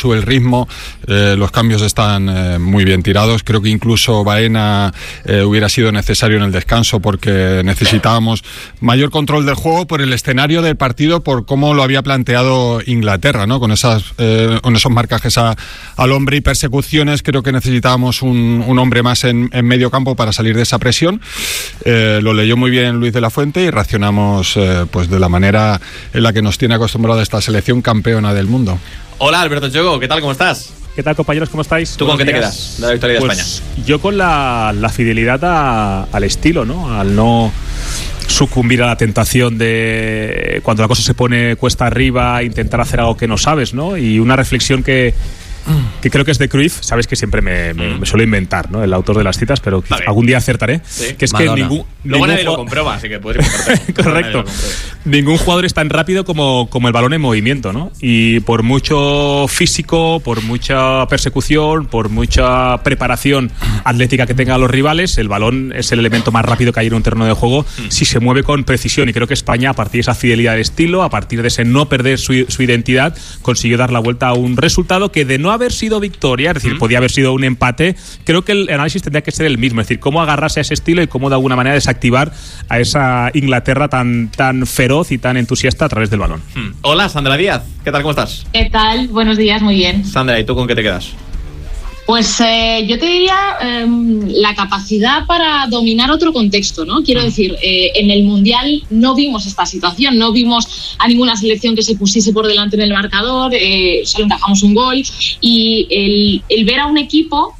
sube el ritmo, los cambios están muy bien tirados. Creo que incluso Baena hubiera sido necesario en el descanso porque necesitábamos mayor control del juego por el escenario del partido, por cómo lo había planteado Inglaterra, ¿no? Con esos marcajes al hombre y persecuciones. Creo que necesitábamos un hombre más en medio campo para salir de esa presión. Lo leyó muy bien Luis de la Fuente y reaccionamos pues de la manera en la que nos tiene acostumbrada esta selección campeona del mundo. Hola Alberto Choco, ¿qué tal? ¿Cómo estás? ¿Qué tal, compañeros? ¿Cómo estáis? ¿Tú con qué te quedas de la victoria de España? Yo con la fidelidad al estilo, ¿no? Al no sucumbir a la tentación de cuando la cosa se pone cuesta arriba, intentar hacer algo que no sabes, ¿no? Y una reflexión que creo que es de Cruyff, sabes que siempre me suelo inventar, ¿no? El autor de las citas, pero algún día acertaré. Sí. Que es Madonna. Que luego nadie lo comprueba, así que puedes inventarte. Correcto. Ningún jugador es tan rápido como el balón en movimiento, ¿no? Y por mucho físico, por mucha persecución, por mucha preparación atlética que tengan los rivales, el balón es el elemento más rápido que hay en un terreno de juego si se mueve con precisión. Y creo que España, a partir de esa fidelidad de estilo, a partir de ese no perder su identidad, consiguió dar la vuelta a un resultado que, de no haber sido victoria, es decir, podía haber sido un empate, creo que el análisis tendría que ser el mismo, es decir, cómo agarrarse a ese estilo y cómo de alguna manera desactivar a esa Inglaterra tan feroz y tan entusiasta a través del balón. Hola, Sandra Díaz, ¿qué tal? ¿Cómo estás? ¿Qué tal? Buenos días, muy bien. Sandra, ¿y tú con qué te quedas? Pues yo te diría la capacidad para dominar otro contexto, ¿no? Quiero decir, en el Mundial no vimos esta situación, no vimos a ninguna selección que se pusiese por delante en el marcador, solo encajamos un gol, y el ver a un equipo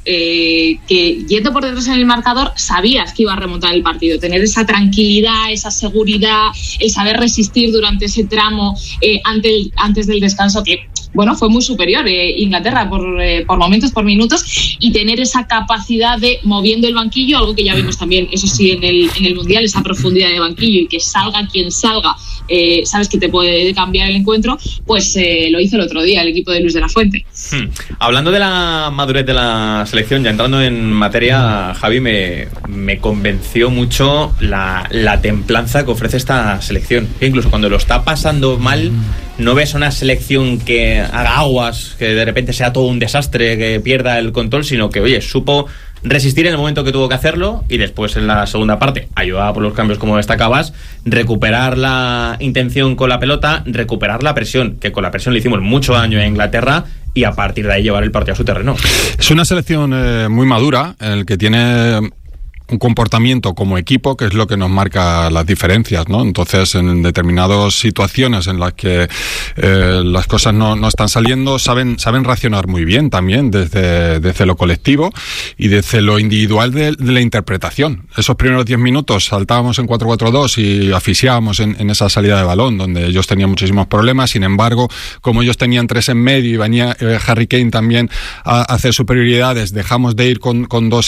que yendo por detrás en el marcador sabías que iba a remontar el partido, tener esa tranquilidad, esa seguridad, el saber resistir durante ese tramo antes del descanso, que bueno, fue muy superior Inglaterra por momentos, por minutos, y tener esa capacidad de moviendo el banquillo, algo que ya vimos también, eso sí, en el Mundial, esa profundidad de banquillo y que salga quien salga, sabes que te puede cambiar el encuentro, pues lo hizo el otro día el equipo de Luis de la Fuente. Hablando de la madurez de la selección, ya entrando en materia, Javi, me convenció mucho la templanza que ofrece esta selección. Que incluso cuando lo está pasando mal, no ves una selección que haga aguas, que de repente sea todo un desastre, que pierda el control, sino que, oye, supo resistir en el momento que tuvo que hacerlo y después en la segunda parte, ayudada por los cambios como destacabas, recuperar la intención con la pelota, recuperar la presión, que con la presión le hicimos mucho daño a Inglaterra, y a partir de ahí llevar el partido a su terreno. Es una selección muy madura, en el que tiene un comportamiento como equipo que es lo que nos marca las diferencias, ¿no? Entonces, en determinadas situaciones en las que las cosas no están saliendo, saben reaccionar muy bien también desde lo colectivo y desde lo individual de la interpretación. Esos primeros 10 minutos saltábamos en 4-4-2 y asfixiábamos en esa salida de balón donde ellos tenían muchísimos problemas. Sin embargo, como ellos tenían 3 en medio y venía Harry Kane también a hacer superioridades, dejamos de ir con 2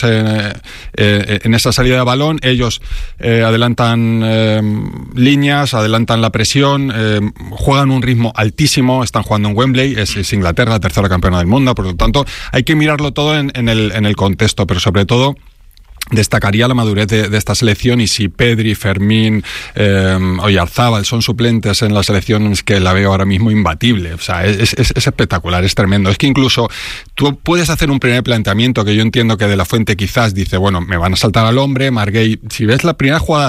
en esa salida de balón. Ellos adelantan líneas, adelantan la presión, juegan un ritmo altísimo, están jugando en Wembley, es Inglaterra, la tercera campeona del mundo, por lo tanto hay que mirarlo todo en el contexto, pero sobre todo destacaría la madurez de esta selección, y si Pedri, Fermín, Oyarzábal son suplentes en la selección, es que la veo ahora mismo imbatible. O sea, es espectacular, es tremendo. Es que incluso tú puedes hacer un primer planteamiento que yo entiendo que de la Fuente quizás dice, bueno, me van a saltar al hombre, Marguey. Si ves la primera jugada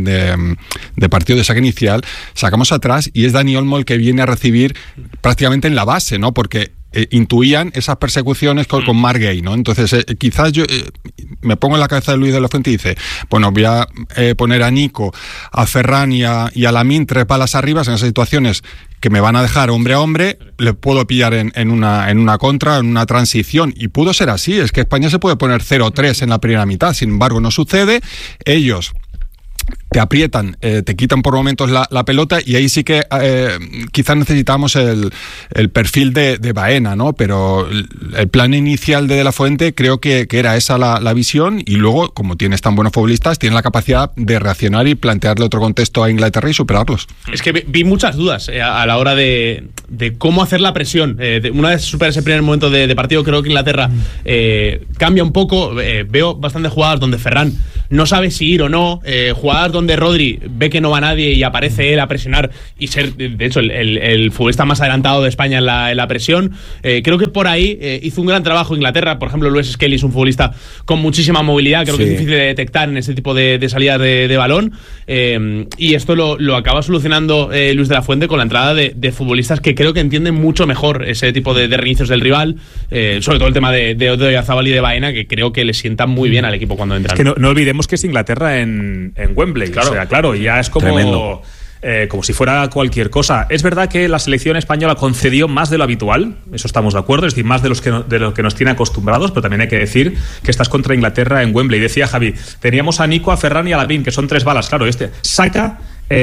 de partido de saque inicial, sacamos atrás y es Dani Olmo el que viene a recibir prácticamente en la base, ¿no? Porque intuían esas persecuciones con Marguey, ¿no? Entonces, quizás yo me pongo en la cabeza de Luis de la Fuente y dice, bueno, voy a poner a Nico, a Ferran y a Lamine 3 balas arriba en esas situaciones que me van a dejar hombre a hombre, le puedo pillar en una contra, en una transición, y pudo ser así. Es que España se puede poner 0-3 en la primera mitad, sin embargo no sucede. Ellos te aprietan, te quitan por momentos la pelota, y ahí sí que quizás necesitamos el perfil de Baena, ¿no? Pero el plan inicial de la Fuente creo que era esa la visión, y luego, como tienes tan buenos futbolistas, tienes la capacidad de reaccionar y plantearle otro contexto a Inglaterra y superarlos. Es que vi muchas dudas a la hora de cómo hacer la presión. Una vez supera ese primer momento de partido, creo que Inglaterra cambia un poco. Veo bastantes jugadas donde Ferran no sabe si ir o no, jugadas donde Rodri ve que no va nadie y aparece él a presionar y ser, de hecho, el futbolista más adelantado de España en la presión. Creo que por ahí hizo un gran trabajo Inglaterra. Por ejemplo, Lewis Skelly es un futbolista con muchísima movilidad, creo que es difícil de detectar en ese tipo de salidas de balón, y esto lo acaba solucionando Luis de la Fuente con la entrada de futbolistas que creo que entienden mucho mejor ese tipo de reinicios del rival, sobre todo el tema de Oyarzabal y de Baena, que creo que le sientan muy bien al equipo cuando entran. Es que no olvidemos que es Inglaterra en Wembley, claro. O sea, claro, ya es como si fuera cualquier cosa. Es verdad que la selección española concedió más de lo habitual, eso estamos de acuerdo, es decir, más de lo que nos tiene acostumbrados, pero también hay que decir que estás contra Inglaterra en Wembley. Decía Javi, teníamos a Nico, a Ferran y a Lavín, que son 3 balas, claro, Saka,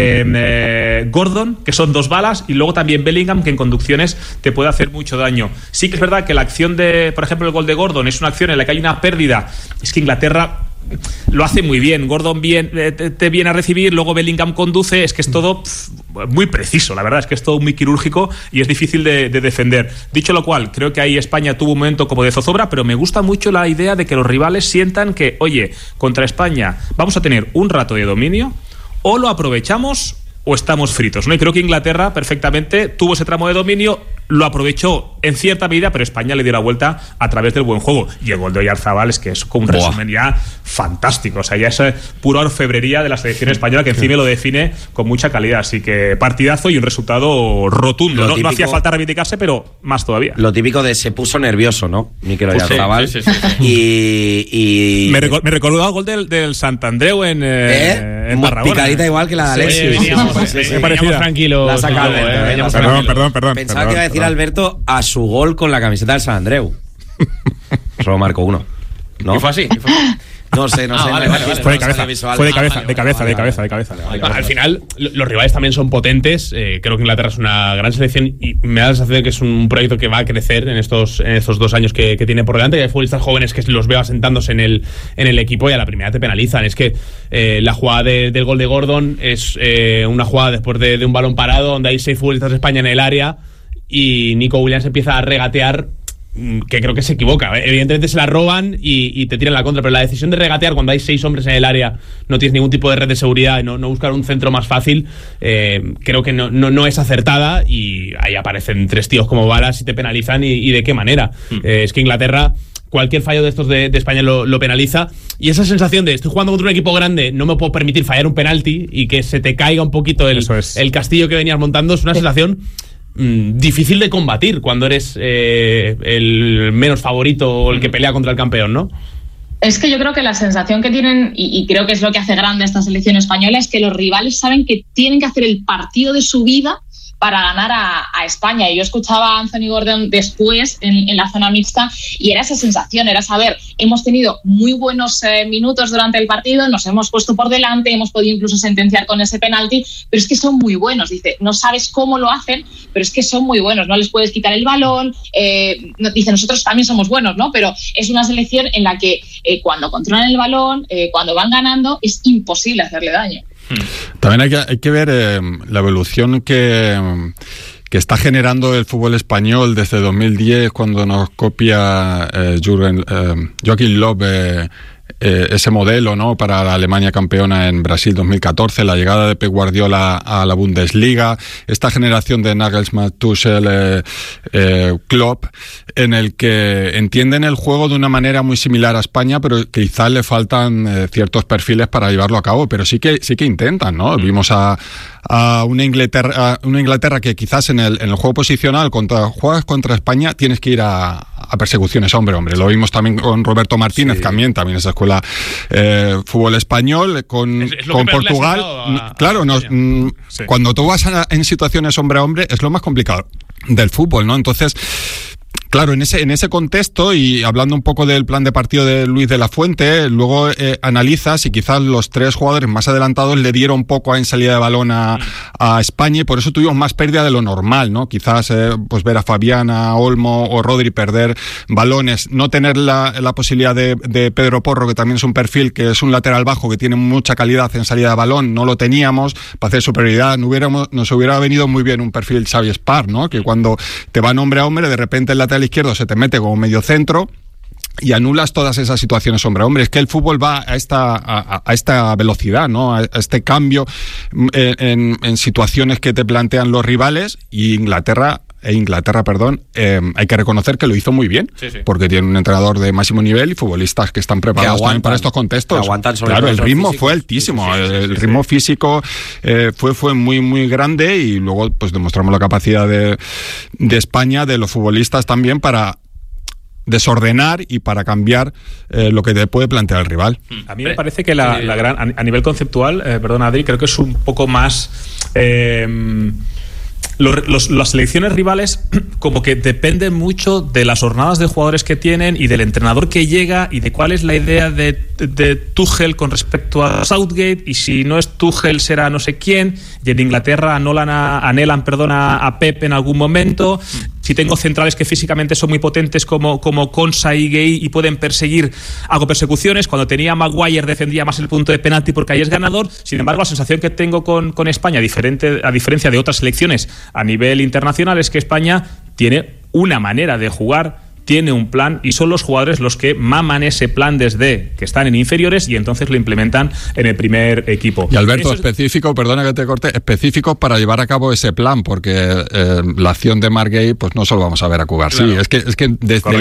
Gordon, que son 2 balas, y luego también Bellingham, que en conducciones te puede hacer mucho daño. Sí que es verdad que la acción por ejemplo, el gol de Gordon es una acción en la que hay una pérdida. Es que Inglaterra lo hace muy bien. Gordon te viene a recibir, luego Bellingham conduce. Es que es todo muy preciso, la verdad es que es todo muy quirúrgico y es difícil de defender. Dicho lo cual, creo que ahí España tuvo un momento como de zozobra, pero me gusta mucho la idea de que los rivales sientan que, oye, contra España vamos a tener un rato de dominio, o lo aprovechamos o estamos fritos, ¿no? Y creo que Inglaterra perfectamente tuvo ese tramo de dominio, lo aprovechó en cierta medida, pero España le dio la vuelta a través del buen juego. Y el gol de Oyarzabal es que es como un resumen ya fantástico. O sea, ya es pura orfebrería de la selección española, que encima lo define con mucha calidad. Así que partidazo y un resultado rotundo. No hacía falta reivindicarse, pero más todavía. Lo típico de se puso nervioso, ¿no? Mikel Oyarzabal. Sí. Y me recordó el gol del Santandreu en Tarragona. Picadita igual que la de Alexis. Veníamos tranquilos. La sacado, Perdón. Pensaba que iba a decir Alberto a su gol con la camiseta del San Andreu. Solo marcó uno, ¿no? ¿Y fue así? No sé. Vale. Fue de cabeza. Al final, los rivales también son potentes. Creo que Inglaterra es una gran selección y me da la sensación de que es un proyecto que va a crecer en estos 2 años que tiene por delante. Hay futbolistas jóvenes que los veo asentándose en el equipo y a la primera te penalizan. Es que la jugada del gol de Gordon es una jugada después de un balón parado donde hay 6 futbolistas de España en el área y Nico Williams empieza a regatear, que creo que se equivoca. Evidentemente se la roban y te tiran la contra, pero la decisión de regatear cuando hay 6 hombres en el área, no tienes ningún tipo de red de seguridad, no buscar un centro más fácil, creo que no es acertada, y ahí aparecen 3 tíos como balas y te penalizan, y de qué manera. Es que Inglaterra, cualquier fallo de estos de España lo penaliza, y esa sensación de estoy jugando contra un equipo grande, no me puedo permitir fallar un penalti y que se te caiga un poquito el castillo que venías montando, es una sensación difícil de combatir cuando eres el menos favorito o el que pelea contra el campeón, ¿no? Es que yo creo que la sensación que tienen, y creo que es lo que hace grande a esta selección española, es que los rivales saben que tienen que hacer el partido de su vida para ganar a España. Y yo escuchaba a Anthony Gordon después en la zona mixta, y era esa sensación, era saber, hemos tenido muy buenos minutos durante el partido, nos hemos puesto por delante, hemos podido incluso sentenciar con ese penalti, pero es que son muy buenos. Dice, no sabes cómo lo hacen, pero es que son muy buenos, no les puedes quitar el balón. Dice, nosotros también somos buenos, ¿no? Pero es una selección en la que cuando controlan el balón, cuando van ganando, es imposible hacerle daño. También hay que ver la evolución que está generando el fútbol español desde 2010, cuando nos copia Joachim Löw ese modelo, ¿no?, para la Alemania campeona en Brasil 2014, la llegada de Pep Guardiola a la Bundesliga, esta generación de Nagelsmann, Tuchel, Klopp, en el que entienden el juego de una manera muy similar a España, pero quizás le faltan ciertos perfiles para llevarlo a cabo, pero sí que intentan, ¿no? Vimos a una Inglaterra que quizás en el juego posicional, juegas contra España, tienes que ir a persecuciones hombre. Lo vimos también con Roberto Martínez, también esa escuela fútbol español con Portugal. Claro, cuando tú vas en situaciones hombre a hombre es lo más complicado del fútbol, ¿no? Entonces, claro, en ese contexto, y hablando un poco del plan de partido de Luis de la Fuente, luego analizas y quizás los 3 jugadores más adelantados le dieron poco en salida de balón a España, y por eso tuvimos más pérdida de lo normal, ¿no? Quizás pues ver a Fabián, a Olmo o Rodri perder balones, no tener la posibilidad de Pedro Porro, que también es un perfil que es un lateral bajo que tiene mucha calidad en salida de balón, no lo teníamos para hacer superioridad. Nos hubiera venido muy bien un perfil Xavi Spar, ¿no? Que cuando te van hombre a hombre, de repente el lateral izquierdo se te mete como medio centro y anulas todas esas situaciones hombre a hombre. Es que el fútbol va a esta velocidad, ¿no? A este cambio en situaciones que te plantean los rivales, y Inglaterra, hay que reconocer que lo hizo muy bien, sí. Porque tiene un entrenador de máximo nivel y futbolistas que están preparados también para estos contextos. Claro, el ritmo físico fue altísimo, sí. El ritmo físico fue muy, muy grande, y luego pues demostramos la capacidad de España, de los futbolistas también, para desordenar y para cambiar lo que te puede plantear el rival. A mí me parece que la gran, a nivel conceptual, perdona Adri, creo que es un poco más... las selecciones rivales como que dependen mucho de las jornadas de jugadores que tienen y del entrenador que llega y de cuál es la idea de Tuchel con respecto a Southgate, y si no es Tuchel será no sé quién, y en Inglaterra anhelan a Pep en algún momento. Si tengo centrales que físicamente son muy potentes como Konsa y Gay y pueden perseguir, hago persecuciones. Cuando tenía Maguire defendía más el punto de penalti porque ahí es ganador. Sin embargo, la sensación que tengo con España, a diferencia de otras selecciones a nivel internacional, es que España tiene una manera de jugar, tiene un plan, y son los jugadores los que maman ese plan desde que están en inferiores y entonces lo implementan en el primer equipo. Y Alberto, específico, perdona que te corte, específico para llevar a cabo ese plan, porque la acción de Marc Guéhi, pues no solo vamos a ver a Cubar. Claro. Sí, es que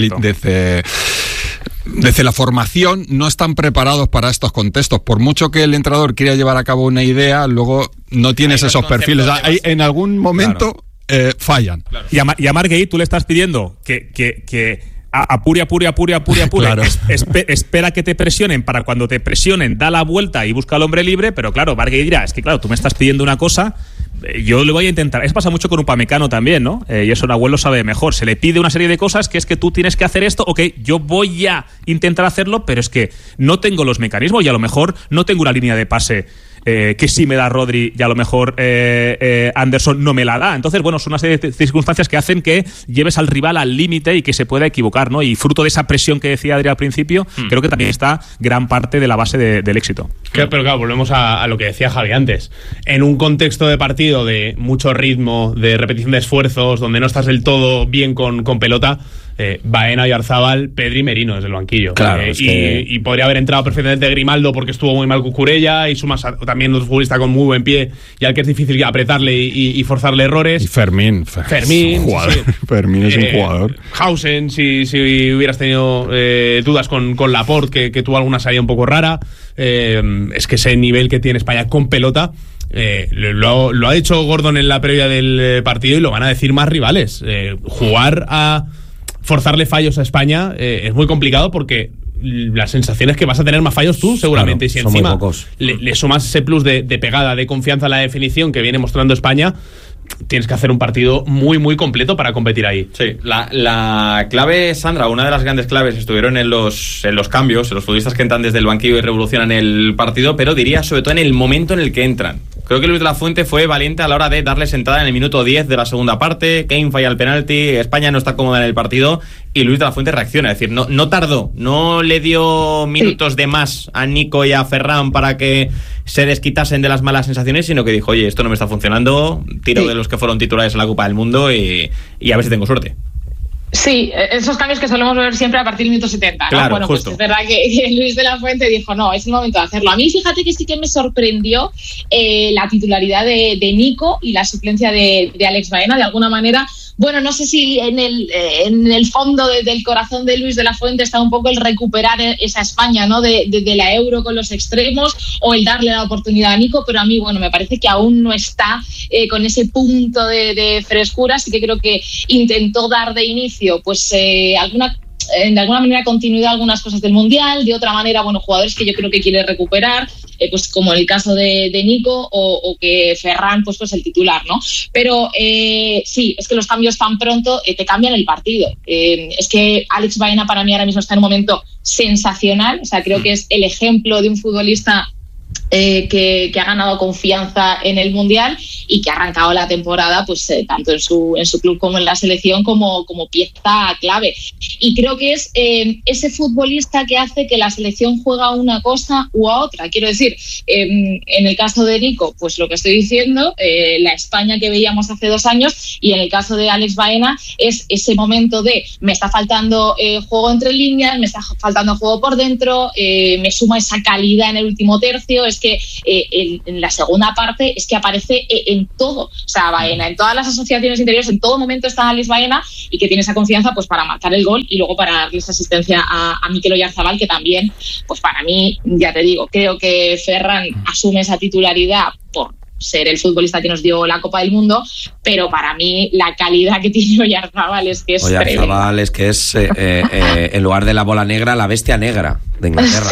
desde la formación no están preparados para estos contextos. Por mucho que el entrenador quiera llevar a cabo una idea, luego no tienes esos perfiles. En algún momento... Claro. Fallan. Claro. Y a Marc Guéhi tú le estás pidiendo que apure. Claro. Espera que te presionen, para cuando te presionen da la vuelta y busca al hombre libre, pero claro, Marc Guéhi dirá, es que claro, tú me estás pidiendo una cosa, yo le voy a intentar. Eso pasa mucho con Upamecano también, ¿no? Y eso Nahuel lo sabe mejor. Se le pide una serie de cosas que es que tú tienes que hacer esto, ok, yo voy a intentar hacerlo, pero es que no tengo los mecanismos y a lo mejor no tengo una línea de pase que sí me da Rodri y a lo mejor Anderson no me la da. Entonces, bueno, son una serie de circunstancias que hacen que lleves al rival al límite y que se pueda equivocar, ¿no? Y fruto de esa presión que decía Adri al principio, creo que también está gran parte de la base del éxito. Pero claro, volvemos a lo que decía Javi antes. En un contexto de partido de mucho ritmo, de repetición de esfuerzos, donde no estás del todo bien con pelota, Baena, Oyarzábal, Pedri, Merino desde el banquillo. Claro, y podría haber entrado perfectamente Grimaldo porque estuvo muy mal Cucurella, y sumas también un futbolista con muy buen pie y al que es difícil apretarle y forzarle errores. Y Fermín sí. Fermín es un jugador. Hausen, si hubieras tenido dudas con Laporte, que tuvo alguna salida un poco rara. Es que ese nivel que tiene España con pelota, lo ha dicho Gordon en la previa del partido, y lo van a decir más rivales. Jugar a forzarle fallos a España es muy complicado, porque la sensación es que vas a tener más fallos tú seguramente, claro, y si encima le sumas ese plus de pegada, de confianza en la definición que viene mostrando España, tienes que hacer un partido muy, muy completo para competir ahí. Sí, la clave, Sandra, una de las grandes claves estuvieron en los cambios, en los futbolistas que entran desde el banquillo y revolucionan el partido, pero diría sobre todo en el momento en el que entran. Creo que Luis de la Fuente fue valiente a la hora de darles entrada en el minuto 10 de la segunda parte. Kane falla el penalti, España no está cómoda en el partido y Luis de la Fuente reacciona. Es decir, no tardó, no le dio minutos de más a Nico y a Ferran para que se desquitasen de las malas sensaciones, sino que dijo, oye, esto no me está funcionando, tiro de los que fueron titulares en la Copa del Mundo y a ver si tengo suerte. Sí, esos cambios que solemos ver siempre a partir del minuto 70, ¿no? Claro, bueno, justo. Pues es verdad que Luis de la Fuente dijo, no, es el momento de hacerlo. A mí, fíjate que sí que me sorprendió la titularidad de Nico y la suplencia de Alex Baena, de alguna manera. Bueno, no sé si en el fondo del corazón de Luis de la Fuente está un poco el recuperar esa España, ¿no? de la Euro con los extremos, o el darle la oportunidad a Nico, pero a mí, bueno, me parece que aún no está con ese punto de frescura. Así que creo que intentó dar de inicio pues de alguna manera continuidad a algunas cosas del Mundial, de otra manera, bueno, jugadores que yo creo que quiere recuperar, pues como el caso de Nico o que Ferran pues el titular, ¿no? Pero sí, es que los cambios tan pronto te cambian el partido. Es que Alex Baena para mí ahora mismo está en un momento sensacional, o sea, creo que es el ejemplo de un futbolista que ha ganado confianza en el Mundial y que ha arrancado la temporada pues tanto en su club como en la selección como pieza clave. y creo que es ese futbolista que hace que la selección juega una cosa u a otra. Quiero decir, en el caso de Nico, pues lo que estoy diciendo, la España que veíamos hace 2 años, y en el caso de Alex Baena es ese momento de me está faltando juego entre líneas, me está faltando juego por dentro, me suma esa calidad en el último tercio. Es que en la segunda parte es que aparece en todo, o sea, Baena, en todas las asociaciones interiores, en todo momento está Alex Baena, y que tiene esa confianza pues para marcar el gol y luego para darle esa asistencia a Mikel Oyarzabal, que también, pues para mí, ya te digo, creo que Ferran asume esa titularidad por ser el futbolista que nos dio la Copa del Mundo, pero para mí la calidad que tiene Oyarzabal es que es Oyarzabal es que es, en lugar de la bola negra, la bestia negra de Inglaterra.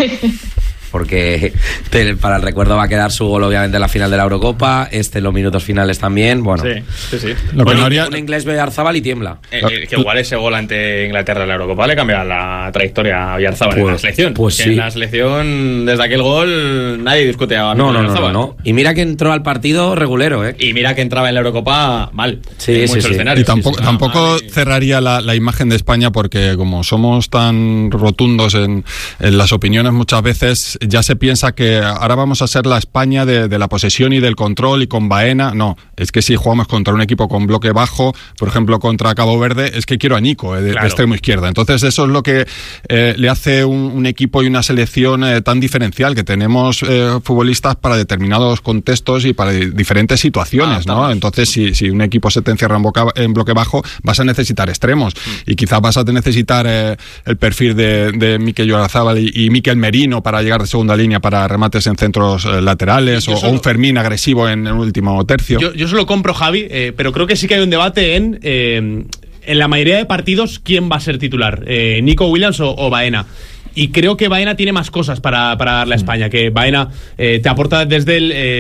Porque para el recuerdo va a quedar su gol, obviamente, en la final de la Eurocopa, en los minutos finales también. Bueno, sí. Un inglés ve a Oyarzabal y tiembla. Que igual ese gol ante Inglaterra en la Eurocopa le cambia la trayectoria a Oyarzabal en la selección. Pues sí. En la selección, desde aquel gol, nadie discute a Oyarzabal. No. Y mira que entró al partido regulero, ¿eh? Y mira que entraba en la Eurocopa mal. Sí. Y tampoco cerraría la imagen de España, porque como somos tan rotundos en las opiniones muchas veces, ya se piensa que ahora vamos a ser la España de la posesión y del control y con Baena. No, es que si jugamos contra un equipo con bloque bajo, por ejemplo contra Cabo Verde, es que quiero a Nico de extremo izquierda. Entonces eso es lo que le hace un equipo y una selección tan diferencial, que tenemos futbolistas para determinados contextos y para diferentes situaciones, ¿no? Entonces si un equipo se te encierra en bloque bajo, vas a necesitar extremos, y quizás vas a necesitar el perfil de Mikel Oyarzabal y Mikel Merino para llegar de segunda línea para remates en centros laterales, o un Fermín agresivo en el último tercio. Yo se lo compro, Javi, pero creo que sí que hay un debate en la mayoría de partidos quién va a ser titular, Nico Williams o Baena. Y creo que Baena tiene más cosas para darle a España, que Baena te aporta desde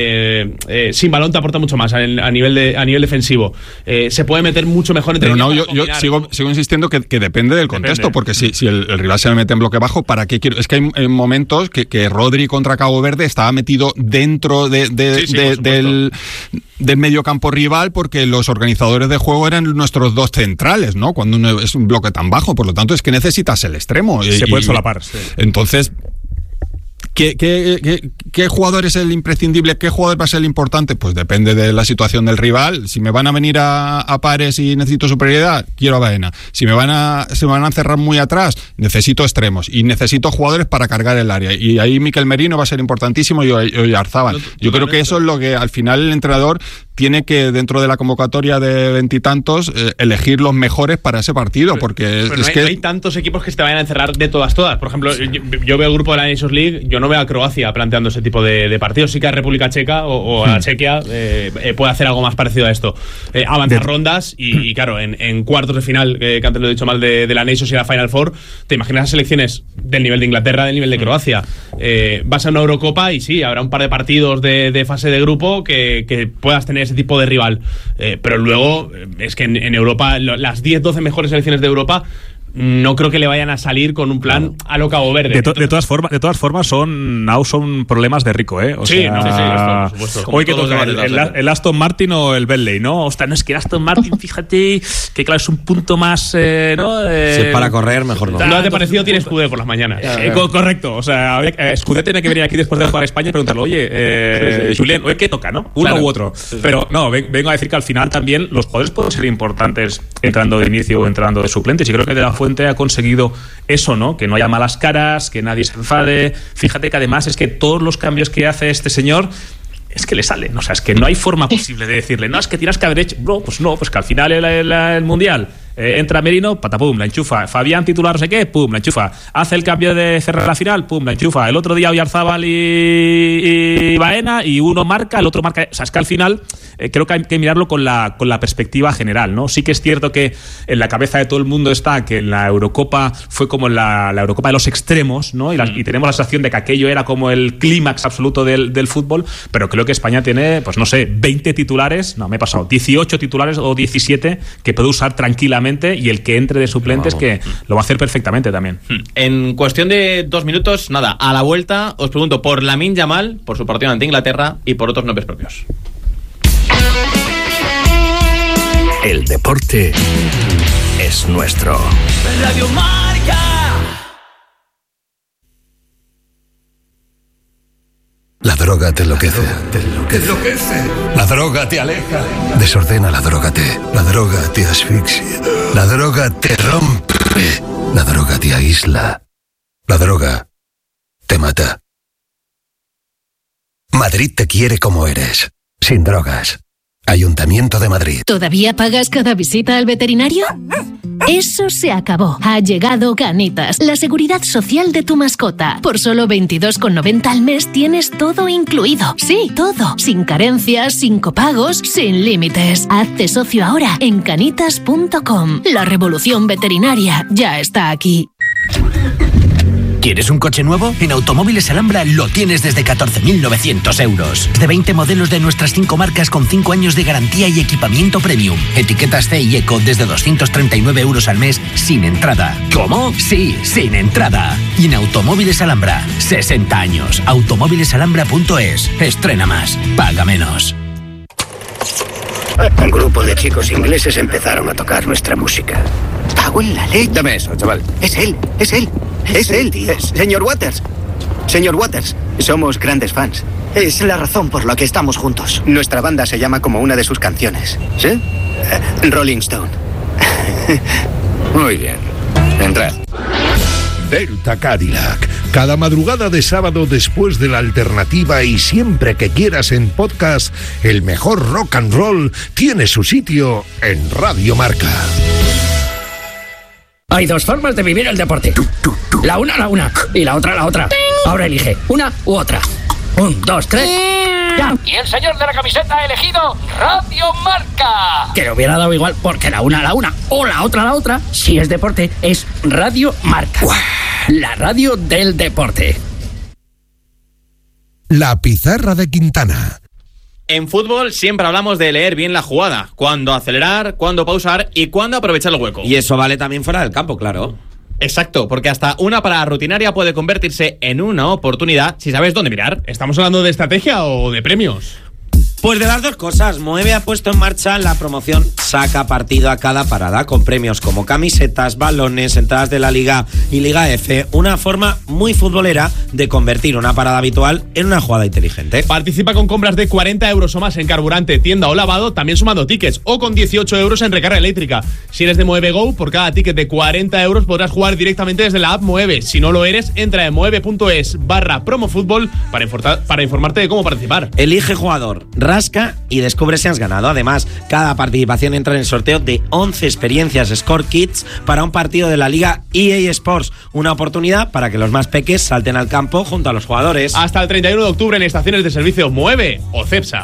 el sin balón, te aporta mucho más a nivel defensivo. Se puede meter mucho mejor entre. Pero no, yo sigo insistiendo que depende del contexto, porque si el rival se me mete en bloque bajo, ¿para qué quiero? Es que hay momentos que Rodri contra Cabo Verde estaba metido dentro del mediocampo rival, porque los organizadores de juego eran nuestros 2 centrales, ¿no? Cuando uno es un bloque tan bajo, por lo tanto es que necesitas el extremo. Se puede solapar. Sí. Entonces, ¿qué jugador es el imprescindible? ¿Qué jugador va a ser el importante? Pues depende de la situación del rival. Si me van a venir a pares y necesito superioridad, quiero a Baena. Si se me van a cerrar muy atrás, necesito extremos y necesito jugadores para cargar el área. Y ahí Mikel Merino va a ser importantísimo, y Oyarzabal. Yo creo que eso es lo que al final el entrenador tiene que, dentro de la convocatoria de 20 y tantos, elegir los mejores para ese partido, porque no hay tantos equipos que se te vayan a encerrar de todas. Por ejemplo, yo veo el grupo de la Nations League, yo no veo a Croacia planteando ese tipo de partidos. Sí que a República Checa o a Chequia puede hacer algo más parecido a esto. Avanzar rondas y claro, en cuartos de final, que antes lo he dicho mal, de la Nations y la Final Four, te imaginas selecciones del nivel de Inglaterra, del nivel de Croacia. Vas a una Eurocopa y sí, habrá un par de partidos de fase de grupo que puedas tener ese tipo de rival, pero luego es que en Europa las 10-12 mejores selecciones de Europa no creo que le vayan a salir con un plan a lo Cabo Verde. De todas formas son problemas de rico, ¿eh? Por supuesto. Hoy que toca el Aston Martin o el Bentley, ¿no? Ostras, no es que el Aston Martin, fíjate, que claro, es un punto más, ¿no? Si es para correr, mejor no. ¿No te pareció? Tiene Scudé por las mañanas. Correcto, o sea, Scudé tiene que venir aquí después de jugar a España y preguntarle, oye, Julien, ¿qué toca, no? Uno u otro. Pero no, vengo a decir que al final también los jugadores pueden ser importantes entrando de inicio o entrando de suplentes, y creo que de la Fuente ha conseguido eso, ¿no? Que no haya malas caras, que nadie se enfade. Fíjate que además es que todos los cambios que hace este señor es que le salen, o sea, es que no hay forma posible de decirle, no, es que tienes que haber hecho, pues que al final el Mundial entra Merino, patapum, la enchufa. Fabián titular, no sé qué, pum, la enchufa. Hace el cambio de Ferrer a la final, pum, la enchufa. El otro día Oyarzabal y Baena, y uno marca, el otro marca. O sea, es que al final creo que hay que mirarlo con la perspectiva general, ¿no? Sí que es cierto que en la cabeza de todo el mundo está que en la Eurocopa fue como la Eurocopa de los extremos, ¿no? Y tenemos la sensación de que aquello era como el clímax absoluto del fútbol, pero creo que España tiene, pues no sé, 20 titulares, no, me he pasado, 18 titulares o 17 que puede usar tranquilamente, y el que entre de suplentes que lo va a hacer perfectamente también. En cuestión de 2 minutos, nada, a la vuelta os pregunto por Lamine Yamal, por su partido ante Inglaterra y por otros nombres propios. El deporte es nuestro. Radio Mar. La droga te enloquece. La droga te aleja. Desordena, la droga te asfixia. La droga te rompe. La droga te aísla. La droga te mata. Madrid te quiere como eres, sin drogas. Ayuntamiento de Madrid. ¿Todavía pagas cada visita al veterinario? Eso se acabó. Ha llegado Canitas, la seguridad social de tu mascota. Por solo 22,90 al mes tienes todo incluido. Sí, todo. Sin carencias, sin copagos, sin límites. Hazte socio ahora en canitas.com. La revolución veterinaria ya está aquí. ¿Quieres un coche nuevo? En Automóviles Alhambra lo tienes desde 14.900 euros. De 20 modelos de nuestras 5 marcas con 5 años de garantía y equipamiento premium. Etiquetas C y Eco desde 239 euros al mes sin entrada. ¿Cómo? Sí, sin entrada. Y en Automóviles Alhambra, 60 años. Automóvilesalhambra.es. Estrena más, paga menos. Un grupo de chicos ingleses empezaron a tocar nuestra música. ¡Cago en la ley! Dame eso, chaval. Es él. Tío. Señor Waters. Señor Waters, somos grandes fans. Es la razón por la que estamos juntos. Nuestra banda se llama como una de sus canciones. ¿Sí? Rolling Stone. Muy bien. Entrad. Delta Cadillac. Cada madrugada de sábado después de la alternativa y siempre que quieras en podcast, el mejor rock and roll tiene su sitio en Radio Marca. Hay dos formas de vivir el deporte. La una, y la otra. Ahora elige una u otra. 1, 2, 3. ¡Ya! Y el señor de la camiseta ha elegido Radio Marca. Que le hubiera dado igual porque la una o la otra, si es deporte, es Radio Marca. La radio del deporte. La pizarra de Quintana. En fútbol siempre hablamos de leer bien la jugada, cuándo acelerar, cuándo pausar y cuándo aprovechar el hueco. Y eso vale también fuera del campo, claro. Exacto, porque hasta una parada rutinaria puede convertirse en una oportunidad si sabes dónde mirar. ¿Estamos hablando de estrategia o de premios? Pues de las dos cosas. Moeve ha puesto en marcha la promoción Saca Partido a Cada Parada, con premios como camisetas, balones, entradas de la Liga y Liga F. Una forma muy futbolera de convertir una parada habitual en una jugada inteligente. Participa con compras de 40 euros o más en carburante, tienda o lavado, también sumando tickets, o con 18 euros en recarga eléctrica. Si eres de Moeve Go, por cada ticket de 40 euros podrás jugar directamente desde la app Moeve. Si no lo eres, entra en moeve.es/promofutbol para informarte de cómo participar. Elige jugador, rasca y descubre si has ganado. Además, cada participación entra en el sorteo de 11 experiencias Score Kits para un partido de la Liga EA Sports. Una oportunidad para que los más peques salten al campo junto a los jugadores. Hasta el 31 de octubre en estaciones de servicio Mueve o Cepsa.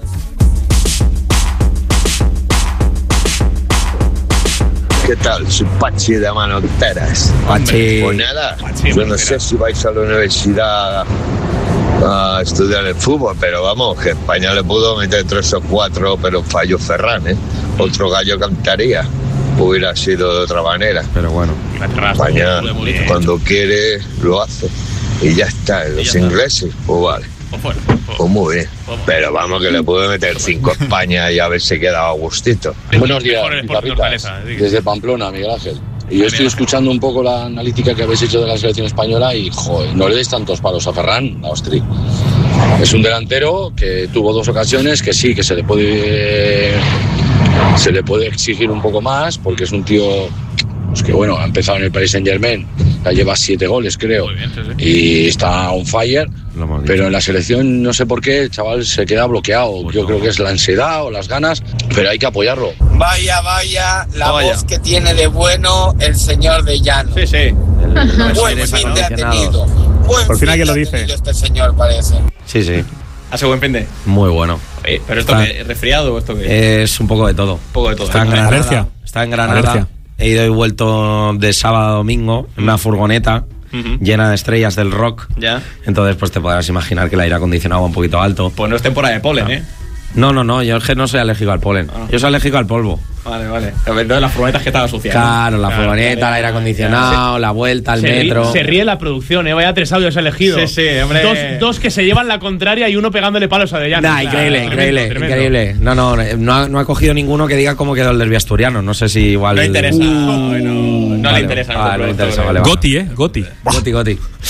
¿Qué tal? Soy Pachi de Manoteras. Pachi. Pues nada, yo no sé si vais a la universidad a estudiar el fútbol, pero vamos, que España le pudo meter 3 o 4, pero falló Ferran, ¿eh? Otro gallo cantaría. Hubiera sido de otra manera. Pero bueno, España cuando quiere lo hace. Y ya está, los ingleses, pues vale. Pues muy bien. Pero vamos, que le puede meter 5 a España y a ver si queda a gustito. Buenos días, desde Pamplona, Miguel Ángel. Y yo estoy escuchando un poco la analítica que habéis hecho de la selección española y, joder, no le des tantos palos a Ferran, a Ostri. Es un delantero que tuvo 2 ocasiones, que sí, que se le puede exigir un poco más, porque es un tío pues que, bueno, ha empezado en el Paris Saint-Germain, ya lleva 7 goles, creo, y está on fire, pero en la selección no sé por qué el chaval se queda bloqueado. Yo creo que es la ansiedad o las ganas, pero hay que apoyarlo. Vaya, la voz que tiene de bueno el señor de Llano. Sí. Buen fin de ha tenido. Por fin alguien lo dice. Este señor parece. Sí. ¿Hace buen fin de? Muy bueno. ¿Pero esto qué? ¿Resfriado o esto qué? Es un poco de todo. Está en Granada. Está en Granada. He ido y vuelto de sábado a domingo en una furgoneta llena de estrellas del rock. Ya. Entonces, pues te podrás imaginar que el aire acondicionado va un poquito alto. Pues no es temporada de polen, ¿eh? No, yo es que no soy alérgico al polen. Yo soy alérgico al polvo. Vale. Entonces las furgonetas que estaba sucias. Claro, la furgoneta, el aire acondicionado, la vuelta, el metro. Se ríe la producción, ¿eh? Vaya 3 audios elegidos. Sí, hombre. Dos que se llevan la contraria y uno pegándole palos a Dellano. Increíble. No ha cogido ninguno que diga cómo quedó el derbi asturiano. No sé si igual. No interesa. No le interesa. Vale. Goti. Goti.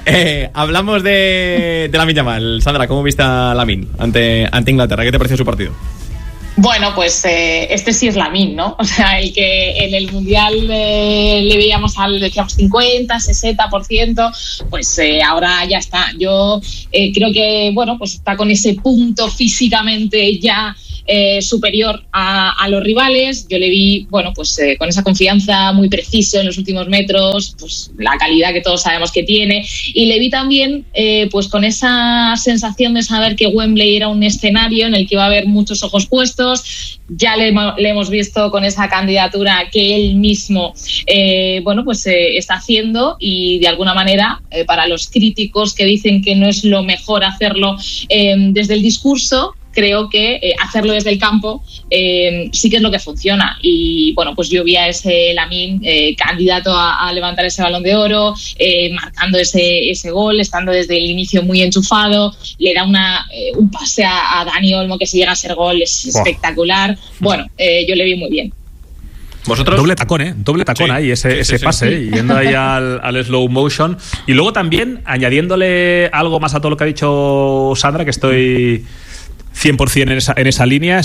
Hablamos de Lamine Yamal. Sandra, ¿cómo viste a Lamine ante Inglaterra? ¿Qué te pareció su partido? Bueno, pues este sí es Lamine, ¿no? O sea, el que en el Mundial le veíamos decíamos 50, 60%, pues ahora ya está. Yo creo que, bueno, pues está con ese punto físicamente ya superior a los rivales. Yo le vi, bueno, pues con esa confianza, muy preciso en los últimos metros, pues la calidad que todos sabemos que tiene, y le vi también pues con esa sensación de saber que Wembley era un escenario en el que iba a haber muchos ojos puestos. Ya le hemos visto con esa candidatura que él mismo bueno, pues está haciendo, y de alguna manera para los críticos que dicen que no es lo mejor hacerlo desde el discurso, creo que hacerlo desde el campo sí que es lo que funciona. Y bueno, pues yo vi a ese Lamine candidato a levantar ese Balón de Oro, marcando ese gol, estando desde el inicio muy enchufado. Le da un pase a Dani Olmo que si llega a ser gol es espectacular. Bueno, yo le vi muy bien. ¿Vosotros? Doble tacón ahí, ese pase, yendo ahí al slow motion. Y luego también añadiéndole algo más a todo lo que ha dicho Sandra, que estoy 100% en esa línea,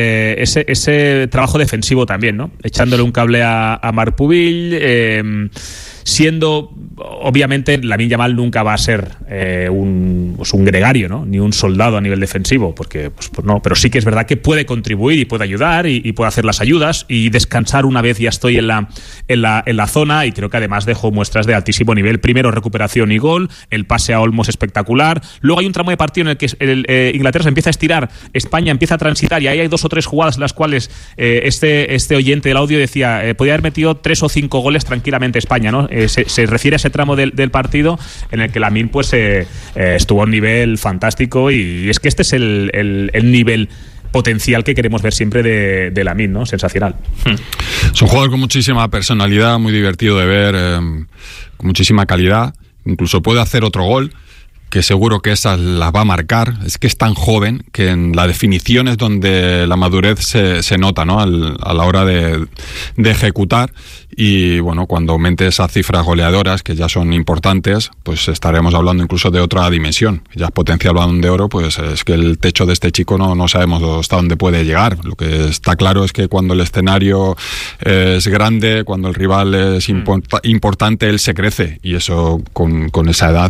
ese trabajo defensivo también, ¿no? Echándole un cable a Marpuville, siendo, obviamente, Lamine Yamal nunca va a ser un gregario, ¿no? Ni un soldado a nivel defensivo, porque pues no, pero sí que es verdad que puede contribuir y puede ayudar y puede hacer las ayudas y descansar una vez ya estoy en la zona, y creo que además dejó muestras de altísimo nivel. Primero recuperación y gol, el pase a Olmos espectacular, luego hay un tramo de partido en el que Inglaterra se empieza a estirar, España empieza a transitar, y ahí hay 2 o 3 jugadas en las cuales este oyente del audio decía podía haber metido 3 o 5 goles tranquilamente España, ¿no? Se refiere a ese tramo del partido en el que Lamine pues estuvo a un nivel fantástico, y es que este es el nivel potencial que queremos ver siempre de Lamine, ¿no? Sensacional. Es un jugador con muchísima personalidad, muy divertido de ver, con muchísima calidad, incluso puede hacer otro gol, que seguro que esas las va a marcar. Es que es tan joven que en la definición es donde la madurez se nota, ¿no? A la hora de ejecutar. Y bueno, cuando aumente esas cifras goleadoras, que ya son importantes, pues estaremos hablando incluso de otra dimensión. Ya es potencial Balón de Oro, pues es que el techo de este chico no sabemos hasta dónde puede llegar. Lo que está claro es que cuando el escenario es grande, cuando el rival es importante, él se crece, y eso con esa edad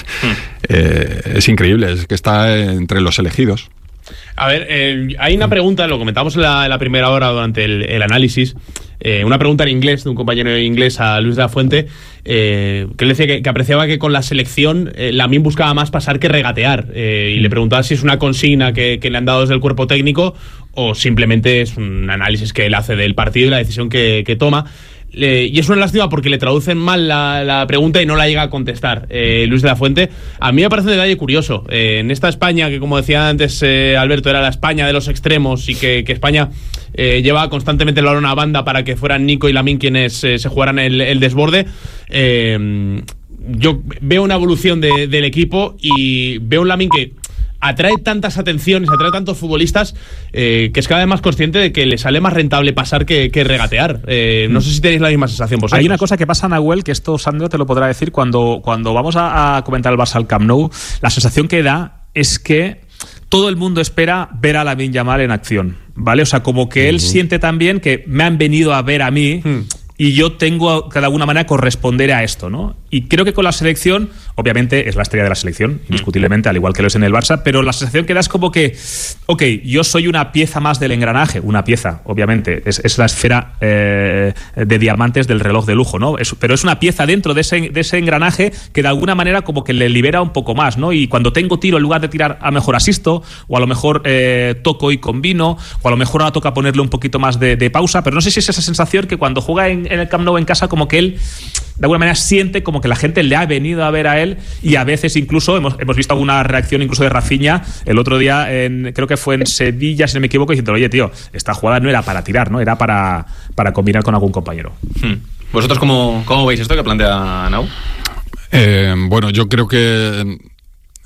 es increíble. Es que está entre los elegidos. A ver, hay una pregunta, lo comentamos en la primera hora durante el análisis, una pregunta en inglés de un compañero de inglés a Luis de la Fuente, que él decía que apreciaba que con la selección Lamine buscaba más pasar que regatear, y le preguntaba si es una consigna que le han dado desde el cuerpo técnico o simplemente es un análisis que él hace del partido y la decisión que toma. Y es una lástima porque le traducen mal la pregunta y no la llega a contestar Luis de la Fuente. A mí me parece un detalle curioso. En esta España, que como decía antes Alberto, era la España de los extremos, y que España llevaba constantemente el balón a banda para que fueran Nico y Lamine quienes se jugaran el desborde. Yo veo una evolución del equipo, y veo un Lamine que atrae tantas atenciones, atrae tantos futbolistas, que es cada vez más consciente de que le sale más rentable pasar que regatear. No sé si tenéis la misma sensación vosotros. Hay una cosa que pasa, Nahuel, que esto Sandro te lo podrá decir, cuando vamos a comentar el Barça al Camp Nou, la sensación que da es que todo el mundo espera ver a Lamine Yamal en acción, ¿vale? O sea, como que él siente también que me han venido a ver a mí, y yo tengo que de alguna manera corresponder a esto, ¿no? Y creo que con la selección, obviamente es la estrella de la selección, indiscutiblemente, al igual que lo es en el Barça, pero la sensación que da es como que, ok, yo soy una pieza más del engranaje, una pieza, obviamente, es la esfera de diamantes del reloj de lujo, ¿no? Pero es una pieza dentro de ese engranaje que de alguna manera como que le libera un poco más, ¿no? Y cuando tengo tiro, en lugar de tirar, a lo mejor asisto, o a lo mejor toco y combino, o a lo mejor ahora toca ponerle un poquito más de pausa, pero no sé si es esa sensación que cuando juega en el Camp Nou en casa, como que él de alguna manera siente como que la gente le ha venido a ver a él, y a veces incluso hemos visto alguna reacción incluso de Rafinha el otro día, creo que fue en Sevilla, si no me equivoco, diciendo, oye tío, esta jugada no era para tirar, ¿no? Era para combinar con algún compañero. ¿Vosotros cómo veis esto que plantea Nau? Bueno, yo creo que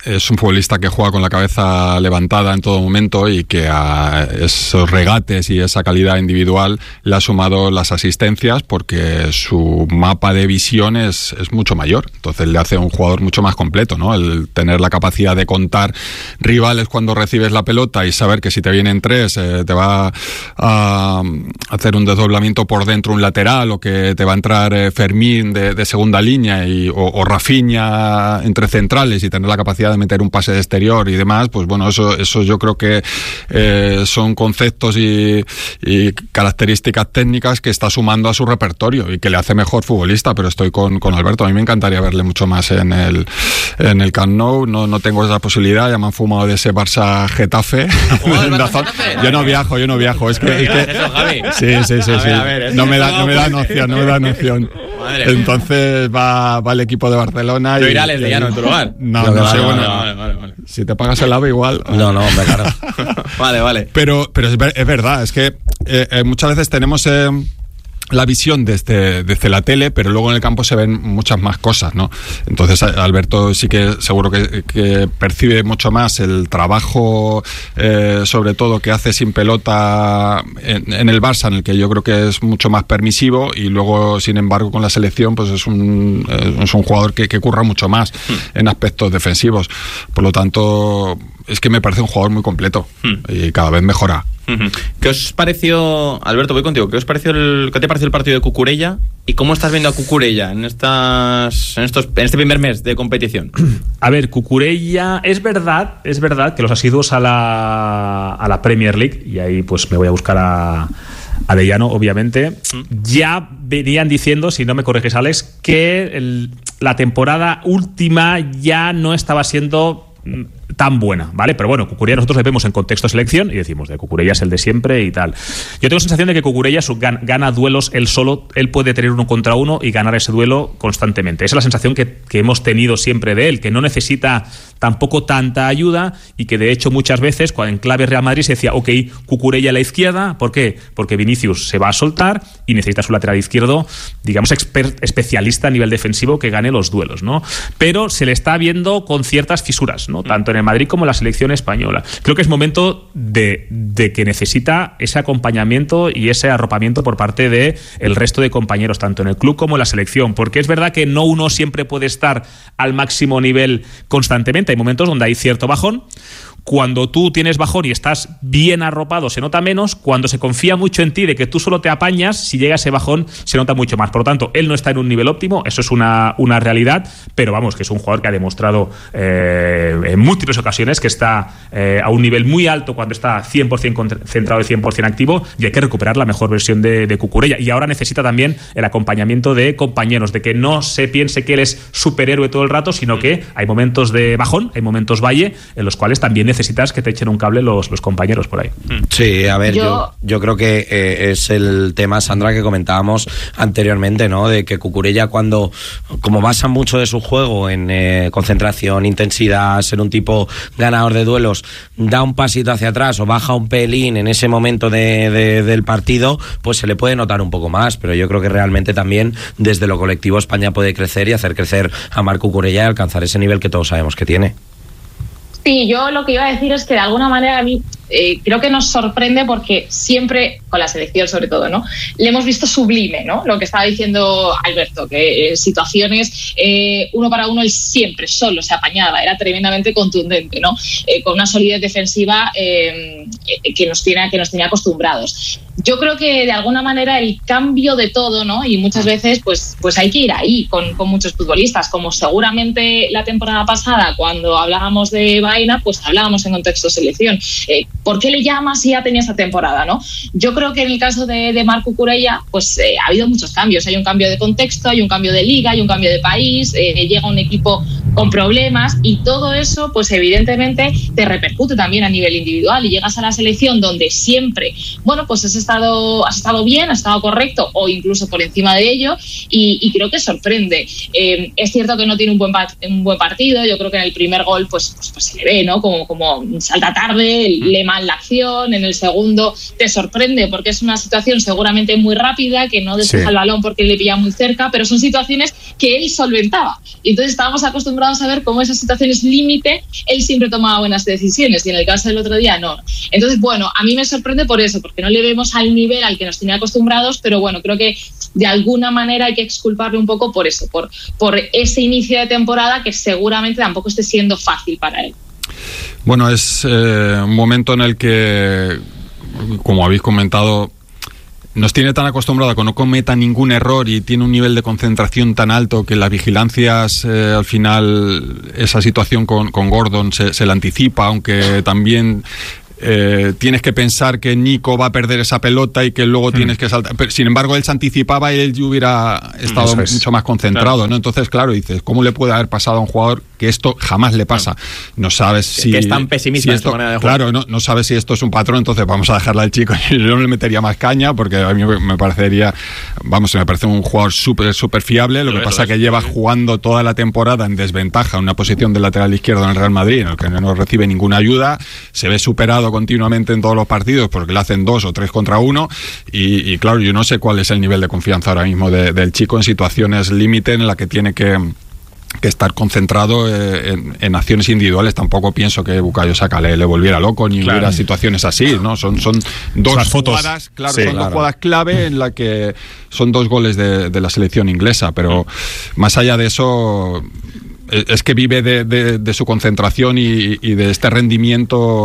es un futbolista que juega con la cabeza levantada en todo momento y que a esos regates y esa calidad individual le ha sumado las asistencias, porque su mapa de visión es mucho mayor. Entonces le hace un jugador mucho más completo, ¿no? El tener la capacidad de contar rivales cuando recibes la pelota y saber que si te vienen 3 te va a hacer un desdoblamiento por dentro, un lateral, o que te va a entrar Fermín de segunda línea o Rafinha entre centrales, y tener la capacidad de meter un pase de exterior y demás, pues bueno, eso yo creo que son conceptos y características técnicas que está sumando a su repertorio y que le hace mejor futbolista. Pero estoy con Alberto, a mí me encantaría verle mucho más en el Camp Nou. No tengo esa posibilidad, ya me han fumado de ese Barça Getafe. Yo no viajo, es que sí. A ver, no me da noción. Entonces va el equipo de Barcelona. Pero irá Les Llano en tu lugar. No sé, vale. Si te pagas el AVE igual. No, hombre, claro. Vale. Pero es verdad, es que muchas veces tenemos la visión desde la tele, pero luego en el campo se ven muchas más cosas, ¿no? Entonces Alberto sí que seguro que percibe mucho más el trabajo, sobre todo que hace sin pelota en el Barça, en el que yo creo que es mucho más permisivo, y luego sin embargo con la selección pues es un jugador que curra mucho más en aspectos defensivos. Por lo tanto, es que me parece un jugador muy completo y cada vez mejora. ¿Qué os pareció, Alberto, voy contigo, qué te pareció el partido de Cucurella y cómo estás viendo a Cucurella en este primer mes de competición? A ver, Cucurella, es verdad que los asiduos a la Premier League, y ahí pues me voy a buscar a De Llano, obviamente, ya venían diciendo, si no me corriges, Alex, que la temporada última ya no estaba siendo tan buena, ¿vale? Pero bueno, Cucurella nosotros le vemos en contexto de selección y decimos, de Cucurella es el de siempre y tal. Yo tengo la sensación de que Cucurella gana duelos él solo, él puede tener 1 contra 1 y ganar ese duelo constantemente. Esa es la sensación que hemos tenido siempre de él, que no necesita tampoco tanta ayuda, y que de hecho muchas veces cuando en clave Real Madrid se decía, ok, Cucurella a la izquierda, ¿por qué? Porque Vinicius se va a soltar y necesita su lateral izquierdo, digamos, especialista a nivel defensivo, que gane los duelos, ¿no? Pero se le está viendo con ciertas fisuras, ¿no? Tanto en el Madrid como en la selección española. Creo que es momento de que necesita ese acompañamiento y ese arropamiento por parte de el resto de compañeros, tanto en el club como en la selección, porque es verdad que no uno siempre puede estar al máximo nivel constantemente. Hay momentos donde hay cierto bajón. Cuando tú tienes bajón y estás bien arropado se nota menos. Cuando se confía mucho en ti de que tú solo te apañas, si llega ese bajón se nota mucho más. Por lo tanto, él no está en un nivel óptimo, eso es una realidad, pero vamos, que es un jugador que ha demostrado en múltiples ocasiones que está a un nivel muy alto cuando está 100% centrado y 100% activo, y hay que recuperar la mejor versión de Cucurella. Y ahora necesita también el acompañamiento de compañeros, de que no se piense que él es superhéroe todo el rato, sino que hay momentos de bajón, hay momentos valle, en los cuales también necesitas que te echen un cable los compañeros por ahí. Sí, a ver, yo creo que es el tema, Sandra, que comentábamos anteriormente, ¿no? De que Cucurella, como basa mucho de su juego en concentración, intensidad, ser un tipo ganador de duelos, da un pasito hacia atrás o baja un pelín en ese momento del partido, pues se le puede notar un poco más. Pero yo creo que realmente también desde lo colectivo España puede crecer y hacer crecer a Marc Cucurella y alcanzar ese nivel que todos sabemos que tiene. Sí, yo lo que iba a decir es que de alguna manera a mí creo que nos sorprende, porque siempre, con la selección sobre todo, ¿no?, le hemos visto sublime, ¿no? Lo que estaba diciendo Alberto, que situaciones 1 para 1 él siempre solo se apañaba, era tremendamente contundente, ¿no? Con una solidez defensiva que nos tiene acostumbrados. Yo creo que de alguna manera el cambio de todo, ¿no?, y muchas veces pues hay que ir ahí con muchos futbolistas, como seguramente la temporada pasada cuando hablábamos de Baena, pues hablábamos en contexto selección. ¿Por qué le llamas si ya tenía esa temporada, no? Yo creo que en el caso de Marc Cucurella, pues ha habido muchos cambios. Hay un cambio de contexto, hay un cambio de liga, hay un cambio de país, llega un equipo con problemas, y todo eso, pues evidentemente te repercute también a nivel individual, y llegas a la selección donde siempre, bueno, pues has estado bien, has estado correcto o incluso por encima de ello, y creo que sorprende. Es cierto que no tiene un buen partido. Yo creo que en el primer gol pues se le ve, ¿no?, como salta tarde, lee mal la acción. En el segundo te sorprende porque es una situación seguramente muy rápida, que no despeja el balón porque le pilla muy cerca, pero son situaciones que él solventaba, y entonces estábamos acostumbrados acostumbrados a ver cómo esas situaciones límite él siempre tomaba buenas decisiones, y en el caso del otro día no. Entonces, bueno, a mí me sorprende por eso, porque no le vemos al nivel al que nos tenía acostumbrados, pero bueno, creo que de alguna manera hay que exculparle un poco por eso, por ese inicio de temporada que seguramente tampoco esté siendo fácil para él. Bueno, es un momento en el que, como habéis comentado, nos tiene tan acostumbrado a que no cometa ningún error y tiene un nivel de concentración tan alto que las vigilancias, al final, esa situación con Gordon se la anticipa, aunque también tienes que pensar que Nico va a perder esa pelota y que luego tienes que saltar. Pero, sin embargo, él se anticipaba y él hubiera estado mucho más concentrado, claro, ¿no? Entonces, claro, dices, ¿cómo le puede haber pasado a un jugador que esto jamás le pasa? No sabes si... Que es tan pesimista esto, en su manera de jugar. Claro, no sabes si esto es un patrón, entonces vamos a dejarle al chico. Yo no le metería más caña porque a mí me parecería... me parece un jugador súper fiable. Lo que pasa es que lleva jugando toda la temporada en desventaja, en una posición de lateral izquierdo en el Real Madrid, en el que no recibe ninguna ayuda, se ve superado continuamente en todos los partidos porque le hacen 2 o 3 contra 1 y claro, yo no sé cuál es el nivel de confianza ahora mismo del chico en situaciones límite en la que tiene que estar concentrado en acciones individuales. Tampoco pienso que Bukayo Saka le volviera loco ni hubiera situaciones así, ¿no? Son dos jugadas, dos jugadas clave en la que son 2 goles de la selección inglesa, pero más allá de eso es que vive de su concentración y de este rendimiento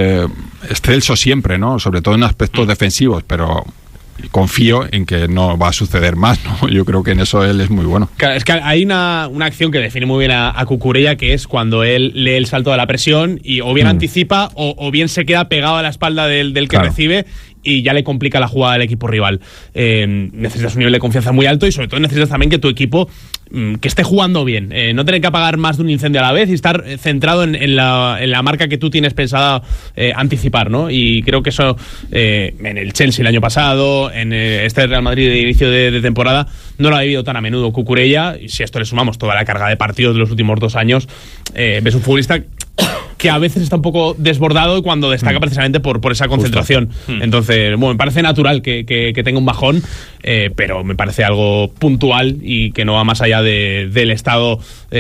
excelso siempre, ¿no? Sobre todo en aspectos defensivos, pero confío en que no va a suceder más, ¿no? Yo creo que en eso él es muy bueno. Claro, es que hay una acción que define muy bien a Cucurella, que es cuando él lee el salto de la presión y o bien anticipa o bien se queda pegado a la espalda del que recibe y ya le complica la jugada al equipo rival. Necesitas un nivel de confianza muy alto y sobre todo necesitas también que tu equipo que esté jugando bien, no tener que apagar más de un incendio a la vez y estar centrado en la marca que tú tienes pensada anticipar, ¿no? Y creo que eso en el Chelsea el año pasado, en este Real Madrid de inicio de temporada, no lo ha vivido tan a menudo Cucurella, y si a esto le sumamos toda la carga de partidos de los últimos 2 años, ves un futbolista que a veces está un poco desbordado y cuando destaca precisamente por esa concentración. Entonces, bueno, me parece natural que tenga un bajón, pero me parece algo puntual y que no va más allá del estado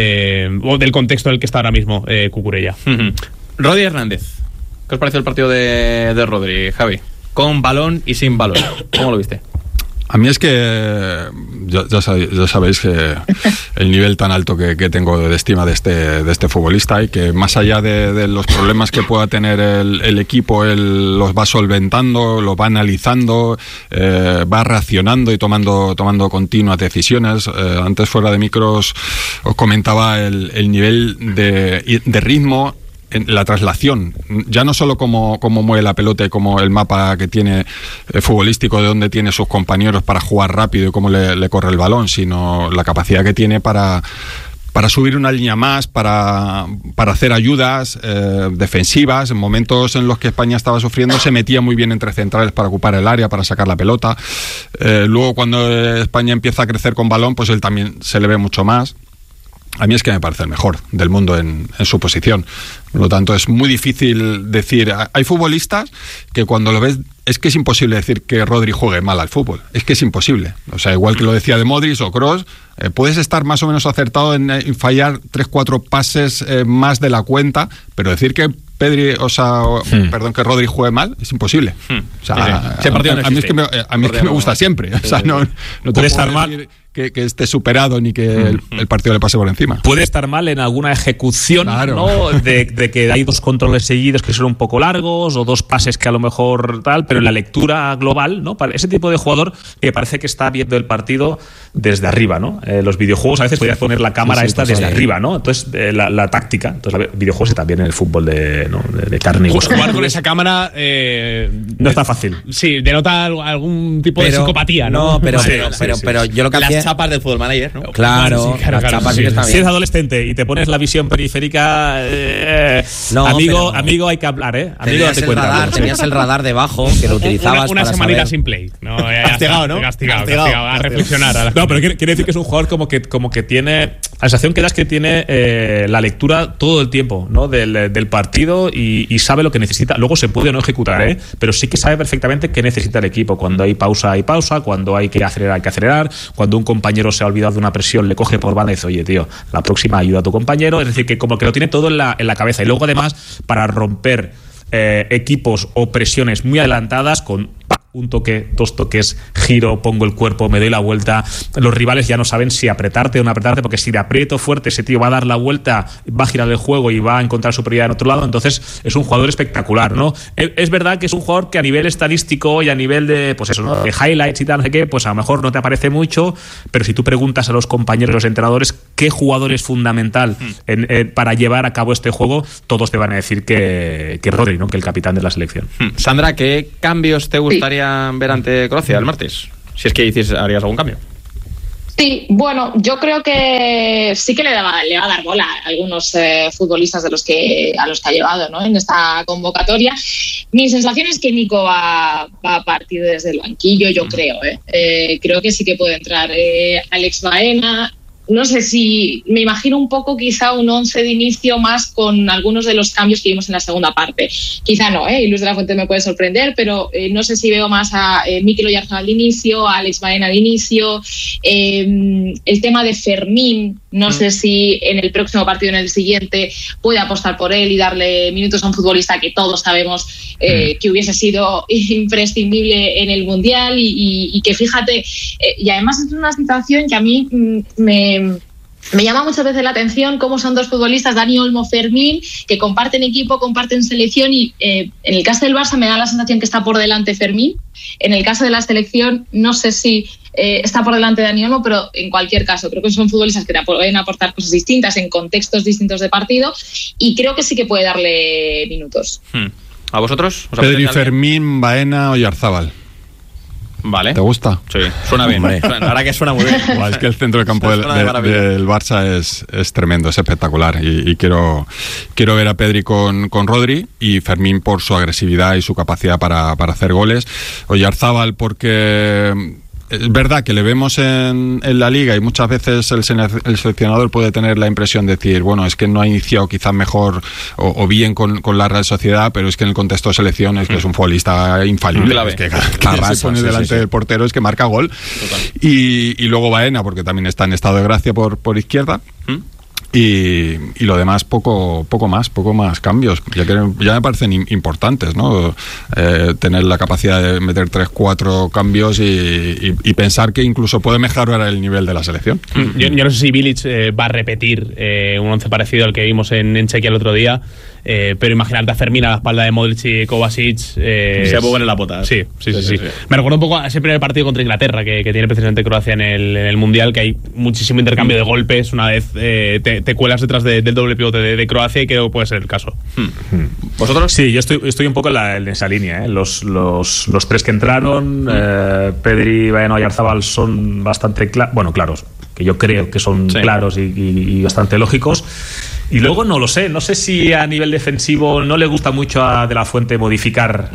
o del contexto en el que está ahora mismo Cucurella. Rodri Hernández, ¿qué os pareció el partido de Rodri, Javi? Con balón y sin balón. ¿Cómo lo viste? A mí es que ya sabéis que el nivel tan alto que tengo de estima de este futbolista, y que más allá de los problemas que pueda tener el equipo, él los va solventando, los va analizando, va reaccionando y tomando continuas decisiones. Antes, fuera de micros, os comentaba el nivel de ritmo en la traslación, ya no solo cómo mueve la pelota y cómo el mapa que tiene futbolístico de dónde tiene sus compañeros para jugar rápido y cómo le corre el balón, sino la capacidad que tiene para subir una línea más, para hacer ayudas defensivas. En momentos en los que España estaba sufriendo, se metía muy bien entre centrales para ocupar el área, para sacar la pelota. Luego, cuando España empieza a crecer con balón, pues él también se le ve mucho más. A mí es que me parece el mejor del mundo en su posición. Por lo tanto, es muy difícil decir... Hay futbolistas que cuando lo ves... Es que es imposible decir que Rodri juegue mal al fútbol. Es que es imposible. O sea, igual que lo decía de Modric o Kroos, puedes estar más o menos acertado en fallar 3-4 pases más de la cuenta, pero decir que que Rodri juegue mal es imposible. O sea, a mí es que me gusta siempre. O sea, no puede estar mal que esté superado ni que el partido le pase por encima. Puede estar mal en alguna ejecución, ¿no? de que hay 2 controles seguidos que son un poco largos o 2 pases que a lo mejor tal, pero en la lectura global, ¿no? Para ese tipo de jugador que parece que está viendo el partido desde arriba, ¿no? Los videojuegos a veces podrías poner la cámara desde arriba, ¿no? Entonces la táctica, entonces videojuegos y también en el fútbol de carne y hueso. Jugar con esa cámara no está fácil. Sí, denota algún tipo de psicopatía, ¿no? Pero yo lo que hacía... Las chapas del fútbol manager, ¿no? Claro, las chapas sí que están bien. Si eres adolescente y te pones la visión periférica, amigo, hay que hablar, ¿eh? Amigo, tenías el radar debajo que lo utilizabas una para semanita saber. sin play. Castigado, ¿no? Castigado. A reflexionar. No, pero quiere decir que es un jugador como que tiene La sensación que da es que tiene la lectura todo el tiempo, ¿no? del partido y sabe lo que necesita. Luego se puede no ejecutar, pero sí que sabe perfectamente qué necesita el equipo. Cuando hay pausa, cuando hay que acelerar, cuando un compañero se ha olvidado de una presión, le coge por banda y dice, oye, tío, la próxima ayuda a tu compañero. Es decir, que como que lo tiene todo en la cabeza. Y luego, además, para romper equipos o presiones muy adelantadas con un toque, 2 toques, giro, pongo el cuerpo, me doy la vuelta. Los rivales ya no saben si apretarte o no apretarte, porque si le aprieto fuerte, ese tío va a dar la vuelta, va a girar el juego y va a encontrar superioridad en otro lado. Entonces es un jugador espectacular, ¿no? Es verdad que es un jugador que a nivel estadístico y a nivel de, pues eso, ¿no? De highlights y tal, no sé qué, pues a lo mejor no te aparece mucho, pero si tú preguntas a los compañeros, los entrenadores, qué jugador es fundamental para llevar a cabo este juego, todos te van a decir que Rodri, ¿no? Que el capitán de la selección. Sandra, ¿qué cambios te gustaría ver ante Croacia el martes? Si es que harías algún cambio. Sí, bueno, yo creo que sí que le va a dar bola a algunos futbolistas a los que ha llevado, ¿no? En esta convocatoria. Mi sensación es que Nico va a partir desde el banquillo, yo creo. Creo que sí que puede entrar Alex Baena. No sé si me imagino un poco quizá un 11 de inicio más con algunos de los cambios que vimos en la segunda parte. Quizá no, y Luis de la Fuente me puede sorprender, pero no sé si veo más a Mikel Oyarzabal de inicio, a Alex Baena de inicio. El tema de Fermín, no sé si en el próximo partido, en el siguiente, puede apostar por él y darle minutos a un futbolista que todos sabemos que hubiese sido imprescindible en el Mundial y que fíjate, y además es una situación que a mí me llama muchas veces la atención cómo son dos futbolistas, Dani Olmo, Fermín, que comparten equipo, comparten selección y en el caso del Barça me da la sensación que está por delante Fermín. En el caso de la selección no sé si está por delante Dani Olmo, pero en cualquier caso creo que son futbolistas que te pueden aportar cosas distintas en contextos distintos de partido y creo que sí que puede darle minutos. ¿A vosotros? Pedri, Fermín, Baena, Oyarzabal. Vale. ¿Te gusta? Sí, suena bien. La verdad que suena muy bien. Es que el centro de campo del Barça es tremendo, es espectacular. Y quiero ver a Pedri con Rodri y Fermín por su agresividad y su capacidad para hacer goles. Oyarzabal porque es verdad que le vemos en la liga y muchas veces el seleccionador puede tener la impresión de decir, bueno, es que no ha iniciado quizás mejor o bien con la Real Sociedad, pero es que en el contexto de selección es que es un futbolista infalible. Es que se pone delante del portero, es que marca gol. Y luego Baena, porque también está en estado de gracia por izquierda. Y lo demás poco más cambios, ya me parecen importantes, ¿no? Tener la capacidad de meter 3-4 cambios y pensar que incluso puede mejorar el nivel de la selección. Yo no sé si Bilic va a repetir un 11 parecido al que vimos en Chequia el otro día, pero imaginarte a Fermín a la espalda de Modric y Kovacic se pongan en la pota. Sí. Me recuerda un poco a ese primer partido contra Inglaterra que tiene precisamente Croacia en el Mundial, que hay muchísimo intercambio de golpes. Una vez te cuelas detrás del doble pivote de Croacia y creo que puede ser el caso. ¿Vosotros? Sí, yo estoy un poco en esa línea. Los tres que entraron, Pedri, Baena, Oyarzabal, son bastante claros, que yo creo que son claros y bastante lógicos. Y luego no sé si a nivel defensivo no le gusta mucho a De la Fuente modificar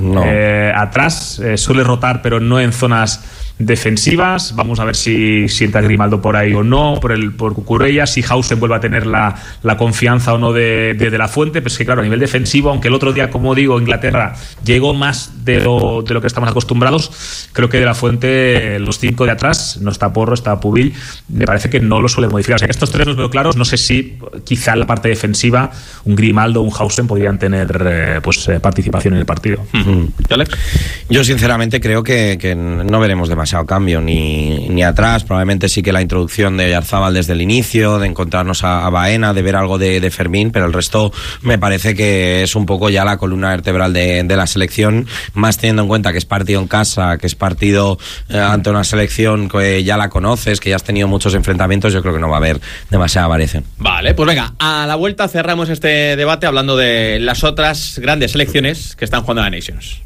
atrás, suele rotar pero no en zonas defensivas. Vamos a ver si entra Grimaldo por ahí o no, por Cucurella, si Hausen vuelve a tener la confianza o no de la Fuente. Pero es que claro, a nivel defensivo, aunque el otro día, como digo, Inglaterra llegó más de lo que estamos acostumbrados, creo que De la Fuente, los 5 de atrás, no está Porro, está Pubil, me parece que no lo suele modificar. O sea que estos tres los veo claros. No sé si quizá en la parte defensiva un Grimaldo o un Hausen podrían tener participación en el partido. ¿Alex? Yo sinceramente creo que no veremos demasiado cambio ni atrás. Probablemente sí que la introducción de Oyarzabal desde el inicio, de encontrarnos a Baena, de ver algo de Fermín, pero el resto me parece que es un poco ya la columna vertebral de la selección, más teniendo en cuenta que es partido en casa, que es partido ante una selección que ya la conoces, que ya has tenido muchos enfrentamientos. Yo creo que no va a haber demasiada variación. Vale, pues venga, a la vuelta cerramos este debate hablando de las otras grandes selecciones que están jugando a la Nations.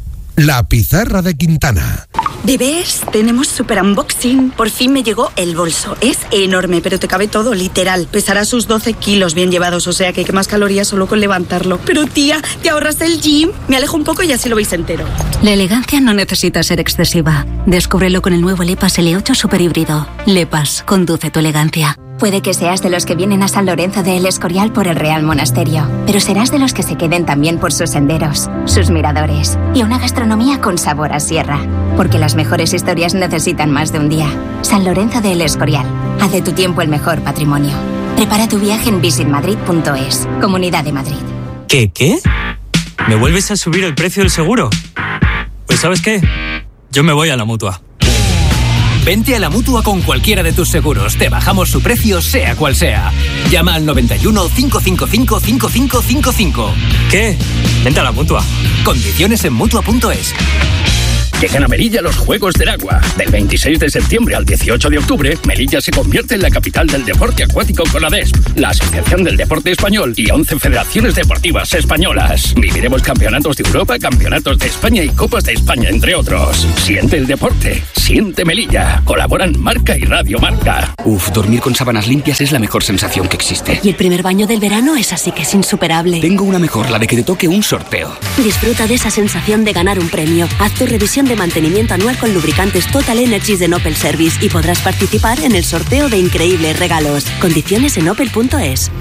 La pizarra de Quintana. Bebés, tenemos super unboxing. Por fin me llegó el bolso. Es enorme, pero te cabe todo, literal. Pesará sus 12 kilos bien llevados, o sea que quemas calorías solo con levantarlo. Pero tía, ¿te ahorras el gym? Me alejo un poco y así lo veis entero. La elegancia no necesita ser excesiva. Descúbrelo con el nuevo Lepas L8 Super Híbrido. Lepas, conduce tu elegancia. Puede que seas de los que vienen a San Lorenzo de El Escorial por el Real Monasterio, pero serás de los que se queden también por sus senderos, sus miradores y una gastronomía con sabor a sierra. Porque las mejores historias necesitan más de un día. San Lorenzo de El Escorial. Haz de tu tiempo el mejor patrimonio. Prepara tu viaje en visitmadrid.es. Comunidad de Madrid. ¿Qué? ¿Me vuelves a subir el precio del seguro? Pues ¿sabes qué? Yo me voy a la Mutua. Vente a la Mutua con cualquiera de tus seguros. Te bajamos su precio, sea cual sea. Llama al 91 555 5555. ¿Qué? Vente a la Mutua. Condiciones en Mutua.es. Llegan a Melilla los Juegos del Agua. Del 26 de septiembre al 18 de octubre, Melilla se convierte en la capital del deporte acuático con la ADESP, la Asociación del Deporte Español y 11 federaciones deportivas españolas. Viviremos campeonatos de Europa, campeonatos de España y Copas de España, entre otros. Siente el deporte, siente Melilla. Colaboran Marca y Radio Marca. Dormir con sábanas limpias es la mejor sensación que existe. Y el primer baño del verano es así que es insuperable. Tengo una mejor, la de que te toque un sorteo. Disfruta de esa sensación de ganar un premio. Haz tu revisión de mantenimiento anual con lubricantes Total Energies de Opel Service y podrás participar en el sorteo de increíbles regalos. Condiciones en opel.es.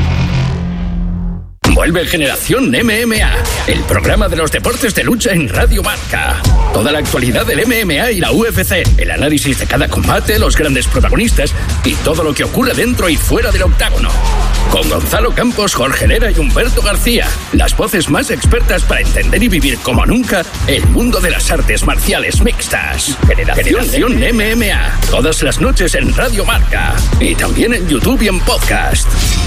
Vuelve Generación MMA, el programa de los deportes de lucha en Radio Marca. Toda la actualidad del MMA y la UFC, el análisis de cada combate, los grandes protagonistas y todo lo que ocurre dentro y fuera del octágono. Con Gonzalo Campos, Jorge Lera y Humberto García, las voces más expertas para entender y vivir como nunca el mundo de las artes marciales mixtas. Generación MMA, todas las noches en Radio Marca y también en YouTube y en podcast.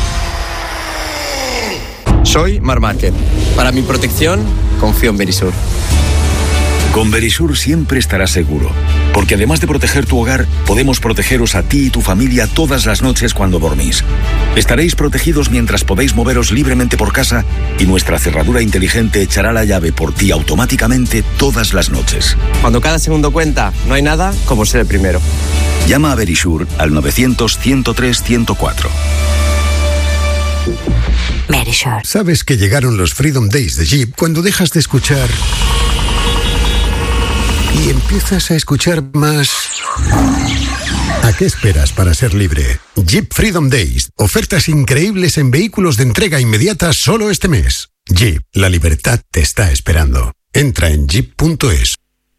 Soy Marc Márquez. Para mi protección, confío en Verisur. Con Verisur siempre estarás seguro, porque además de proteger tu hogar, podemos protegeros a ti y tu familia todas las noches cuando dormís. Estaréis protegidos mientras podéis moveros libremente por casa y nuestra cerradura inteligente echará la llave por ti automáticamente todas las noches. Cuando cada segundo cuenta, no hay nada como ser el primero. Llama a Verisur al 900-103-104. Verisur. ¿Sabes que llegaron los Freedom Days de Jeep cuando dejas de escuchar y empiezas a escuchar más? ¿A qué esperas para ser libre? Jeep Freedom Days. Ofertas increíbles en vehículos de entrega inmediata solo este mes. Jeep, la libertad te está esperando. Entra en jeep.es.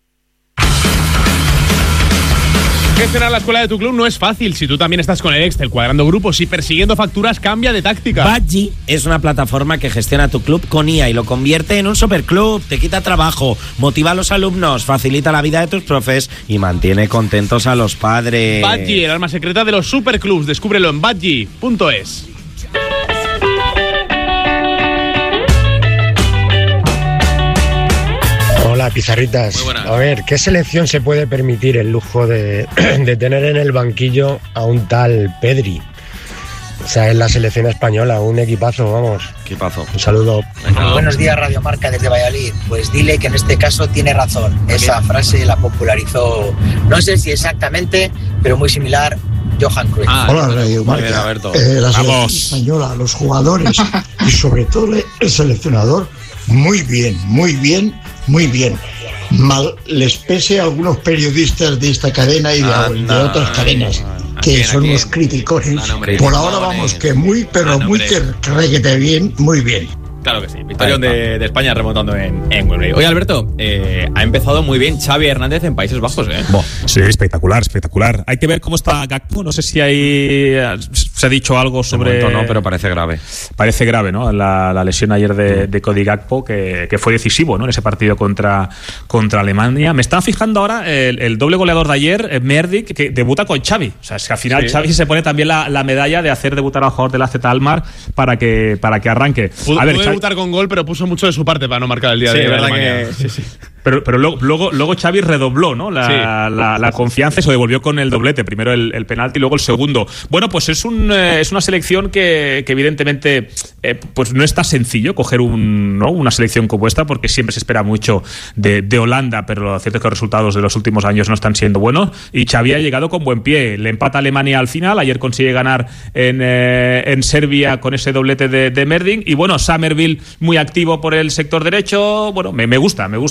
Gestionar la escuela de tu club no es fácil. Si tú también estás con el Excel, cuadrando grupos y persiguiendo facturas, cambia de táctica. Budgie es una plataforma que gestiona tu club con IA y lo convierte en un superclub. Te quita trabajo, motiva a los alumnos, facilita la vida de tus profes y mantiene contentos a los padres. Budgie, el arma secreta de los superclubs. Descúbrelo en budgie.es. Hola, pizarritas. A ver, ¿qué selección se puede permitir el lujo de tener en el banquillo a un tal Pedri? O sea, en la selección española, un equipazo, vamos. Equipazo. Un saludo. Buenos días, Radio Marca desde Valladolid. Pues dile que en este caso tiene razón. Esa frase la popularizó, no sé si exactamente, pero muy similar, Johan Cruyff. Hola, Radio Marca. La selección española, los jugadores y sobre todo el seleccionador, muy bien, muy bien. Muy bien. Mal les pese a algunos periodistas de esta cadena y de otras cadenas, que son unos criticones. Por ahora vamos, que muy, pero muy que reguete bien, muy bien. Claro que sí, victoria de España remontando en Wembley. Oye, Alberto, ha empezado muy bien Xavi Hernández en Países Bajos, ¿eh? Sí, espectacular, espectacular. Hay que ver cómo está Gakpo, no sé si se ha dicho algo sobre... De momento no, pero parece grave. Parece grave, ¿no? La lesión ayer de Cody Gakpo, que fue decisivo, ¿no? En ese partido contra Alemania. Me estaba fijando ahora el doble goleador de ayer, Merdic, que debuta con Xavi. O sea, es que al final Xavi se pone también la medalla de hacer debutar al jugador del AZ Alkmaar para que arranque. A ver, debutar con gol, pero puso mucho de su parte para no marcar el día de hoy. Verdad que sí. Pero luego Xavi redobló, ¿no? La confianza y se devolvió con el doblete. Primero el penalti y luego el segundo. Bueno, pues es una selección que evidentemente pues no está sencillo coger una selección como esta, porque siempre se espera mucho de Holanda, pero lo cierto es que los resultados de los últimos años no están siendo buenos y Xavi ha llegado con buen pie. Le empata a Alemania al final, ayer consigue ganar en Serbia con ese doblete de Merding y bueno, Summerville muy activo por el sector derecho. Bueno, me gusta que Xavi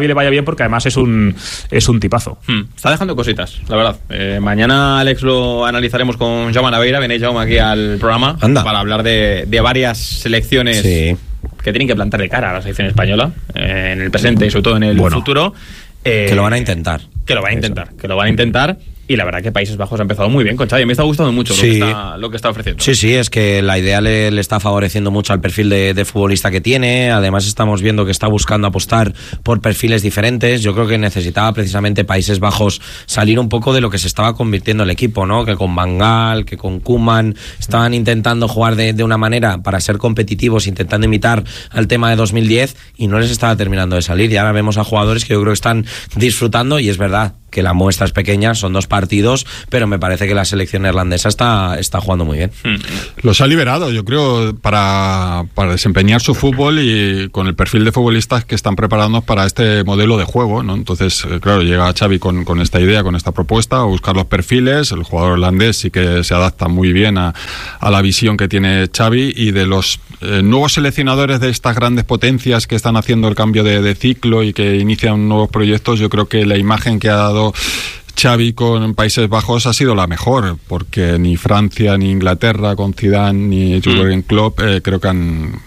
Xavi le vaya bien, porque además es un tipazo. Está dejando cositas, la verdad. Mañana, Alex, lo analizaremos con Jaume Naveira. Viene Jaume aquí al programa para hablar de varias selecciones que tienen que plantar de cara a la selección española en el presente y sobre todo en el futuro. Que lo van a intentar. Que lo van a intentar. Y la verdad que Países Bajos ha empezado muy bien con Xavi. Me está gustando mucho lo que está ofreciendo. Sí, es que la idea le está favoreciendo mucho al perfil de futbolista que tiene. Además estamos viendo que está buscando apostar por perfiles diferentes. Yo creo que necesitaba precisamente Países Bajos salir un poco de lo que se estaba convirtiendo el equipo, ¿no? Que con Van Gaal, que con Koeman estaban intentando jugar de una manera para ser competitivos, intentando imitar al tema de 2010, y no les estaba terminando de salir. Y ahora vemos a jugadores que yo creo que están disfrutando, y es verdad que la muestra es pequeña, son 2 partidos, pero me parece que la selección neerlandesa está jugando muy bien. Los ha liberado, yo creo, para desempeñar su fútbol, y con el perfil de futbolistas que están preparando para este modelo de juego, ¿no? Entonces, claro, llega Xavi con esta idea, con esta propuesta, a buscar los perfiles. El jugador holandés sí que se adapta muy bien a la visión que tiene Xavi, y de los nuevos seleccionadores de estas grandes potencias que están haciendo el cambio de ciclo y que inician nuevos proyectos, yo creo que la imagen que ha dado Xavi con Países Bajos ha sido la mejor, porque ni Francia ni Inglaterra con Zidane ni Jürgen Klopp creo que han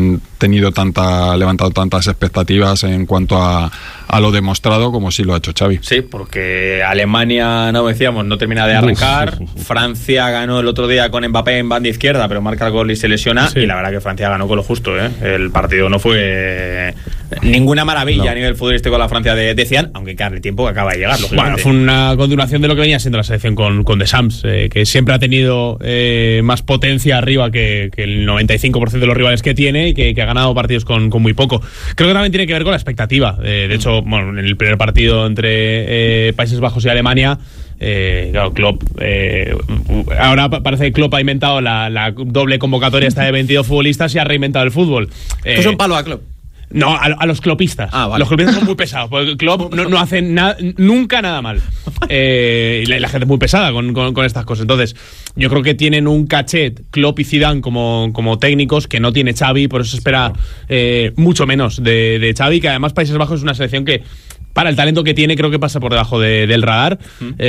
levantado tantas expectativas en cuanto a lo demostrado como sí lo ha hecho Xavi. Sí, porque Alemania, no termina de arrancar. Francia ganó el otro día con Mbappé en banda izquierda, pero marca el gol y se lesiona. Y la verdad que Francia ganó con lo justo, ¿eh? El partido no fue ninguna maravilla a nivel futbolístico la Francia de Zidane, aunque queda el tiempo que acaba de llegar. Bueno, fue una continuación de lo que venía siendo la selección con Deschamps, que siempre ha tenido más potencia arriba que el 95% de los rivales que tiene, y que ha ganado partidos con muy poco. Creo que también tiene que ver con la expectativa. De hecho, en el primer partido entre Países Bajos y Alemania, claro, Klopp, ahora parece que Klopp ha inventado la doble convocatoria esta de 22 futbolistas y ha reinventado el fútbol. ¿Es un palo a Klopp? No, a los clopistas. Vale. Los clopistas son muy pesados, porque Klopp no hace nunca nada mal. Y la gente es muy pesada con estas cosas. Entonces, yo creo que tienen un cachet Klopp y Zidane como técnicos que no tiene Xavi, por eso se espera mucho menos de Xavi, que además Países Bajos es una selección que, para el talento que tiene, creo que pasa por debajo del radar.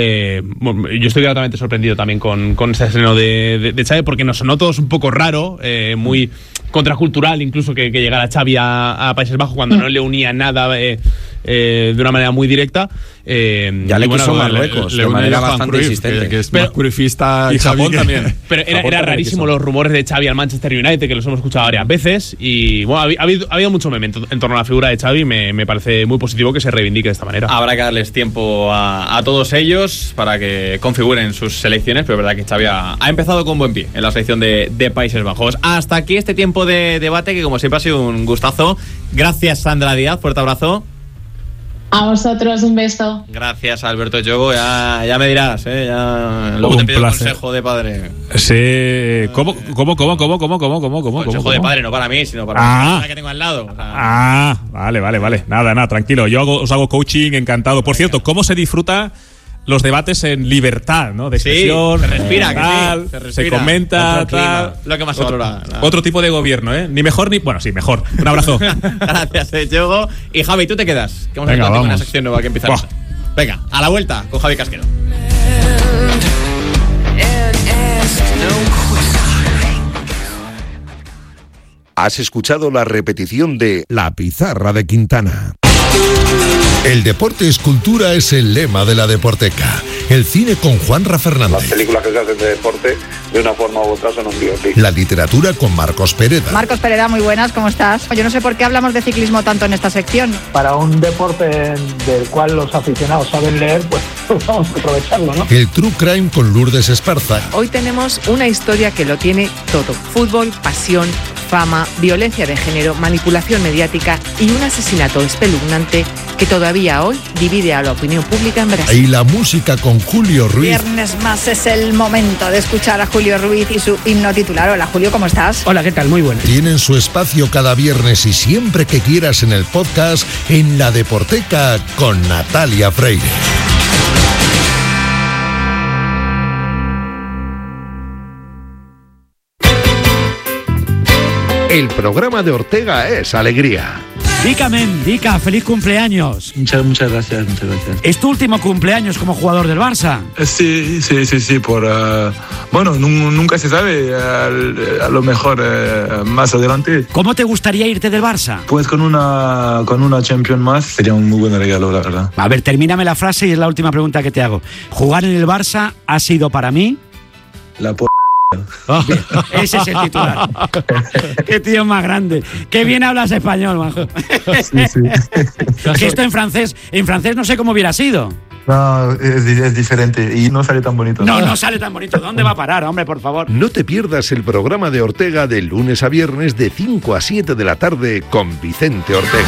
Yo estoy gratamente sorprendido también con este estreno de Xavi, porque nos sonó todos un poco raro, muy contracultural incluso que llegara Xavi a Países Bajos cuando no le unía nada de una manera muy directa. Ya le quiso Marruecos de manera bastante insistente, que es más curifista, y Japón también. Pero era rarísimo los rumores de Xavi al Manchester United, que los hemos escuchado varias veces, y bueno, ha habido mucho meme en torno a la figura de Xavi. Me parece muy positivo que se reivindique de esta manera. Habrá que darles tiempo a todos ellos para que configuren sus selecciones, pero es verdad que Xavi ha empezado con buen pie en la selección de Países Bajos. Hasta aquí este tiempo de debate, que como siempre ha sido un gustazo. Gracias, Sandra Díaz, fuerte abrazo. A vosotros, un beso. Gracias, Alberto Yogo. Ya me dirás, ya luego te pido consejo de padre. Sí. ¿Cómo? Consejo de padre, no para mí, sino para la que tengo al lado. O sea. Vale. Nada, tranquilo. Yo os hago coaching, encantado. Por cierto, ¿cómo se disfruta los debates en libertad, ¿no? De expresión, se respira, tal, se respira, se comenta, tal. Lo que más se valora. Otro tipo de gobierno, ¿eh? Ni mejor ni... Bueno, sí, mejor. Un abrazo. Gracias, Yogo. Y Javi, tú te quedas. Que vamos a con una sección nueva que empieza. Venga, a la vuelta con Javi Casquero. Has escuchado la repetición de La Pizarra de Quintana. El deporte es cultura es el lema de la Deporteca. El cine con Juanra Fernández. Las películas que se hacen de deporte, de una forma u otra, son un biopic. La literatura con Marcos Pereda. Marcos Pereda, muy buenas, ¿cómo estás? Yo no sé por qué hablamos de ciclismo tanto en esta sección. Para un deporte del cual los aficionados saben leer, pues vamos a aprovecharlo, ¿no? El True Crime con Lourdes Esparza. Hoy tenemos una historia que lo tiene todo. Fútbol, pasión, fama, violencia de género, manipulación mediática y un asesinato espeluznante que todavía hoy divide a la opinión pública en Brasil. Y la música con Julio Ruiz. Viernes más es el momento de escuchar a Julio Ruiz y su himno titular. Hola Julio, ¿cómo estás? Hola, ¿qué tal? Muy buenas. Tienen su espacio cada viernes y siempre que quieras en el podcast en La Deporteca con Natalia Freire. El programa de Ortega es alegría. Dica, feliz cumpleaños. Muchas gracias. ¿Es tu último cumpleaños como jugador del Barça? Sí, nunca se sabe, a lo mejor más adelante. ¿Cómo te gustaría irte del Barça? Pues con una Champions más sería un muy buen regalo, la verdad. A ver, termíname la frase y es la última pregunta que te hago. ¿Jugar en el Barça ha sido para mí? La Ese es el titular. Qué tío más grande. Qué bien hablas español, majo. Sí. Que esto en francés no sé cómo hubiera sido. No, es diferente y no sale tan bonito. No sale tan bonito. ¿Dónde va a parar, hombre, por favor? No te pierdas el programa de Ortega de lunes a viernes de 5 a 7 de la tarde con Vicente Ortega.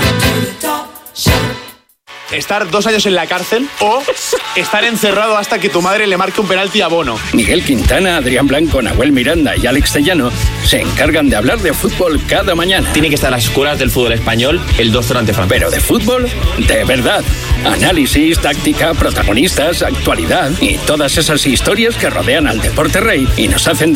Estar 2 años en la cárcel o estar encerrado hasta que tu madre le marque un penalti a Bono. Miguel Quintana, Adrián Blanco, Nahuel Miranda y Alex Tellano se encargan de hablar de fútbol cada mañana. Tiene que estar a las escuelas del fútbol español el 2-0 ante Francia. Pero de fútbol, de verdad. Análisis, táctica, protagonistas, actualidad y todas esas historias que rodean al deporte rey y nos hacen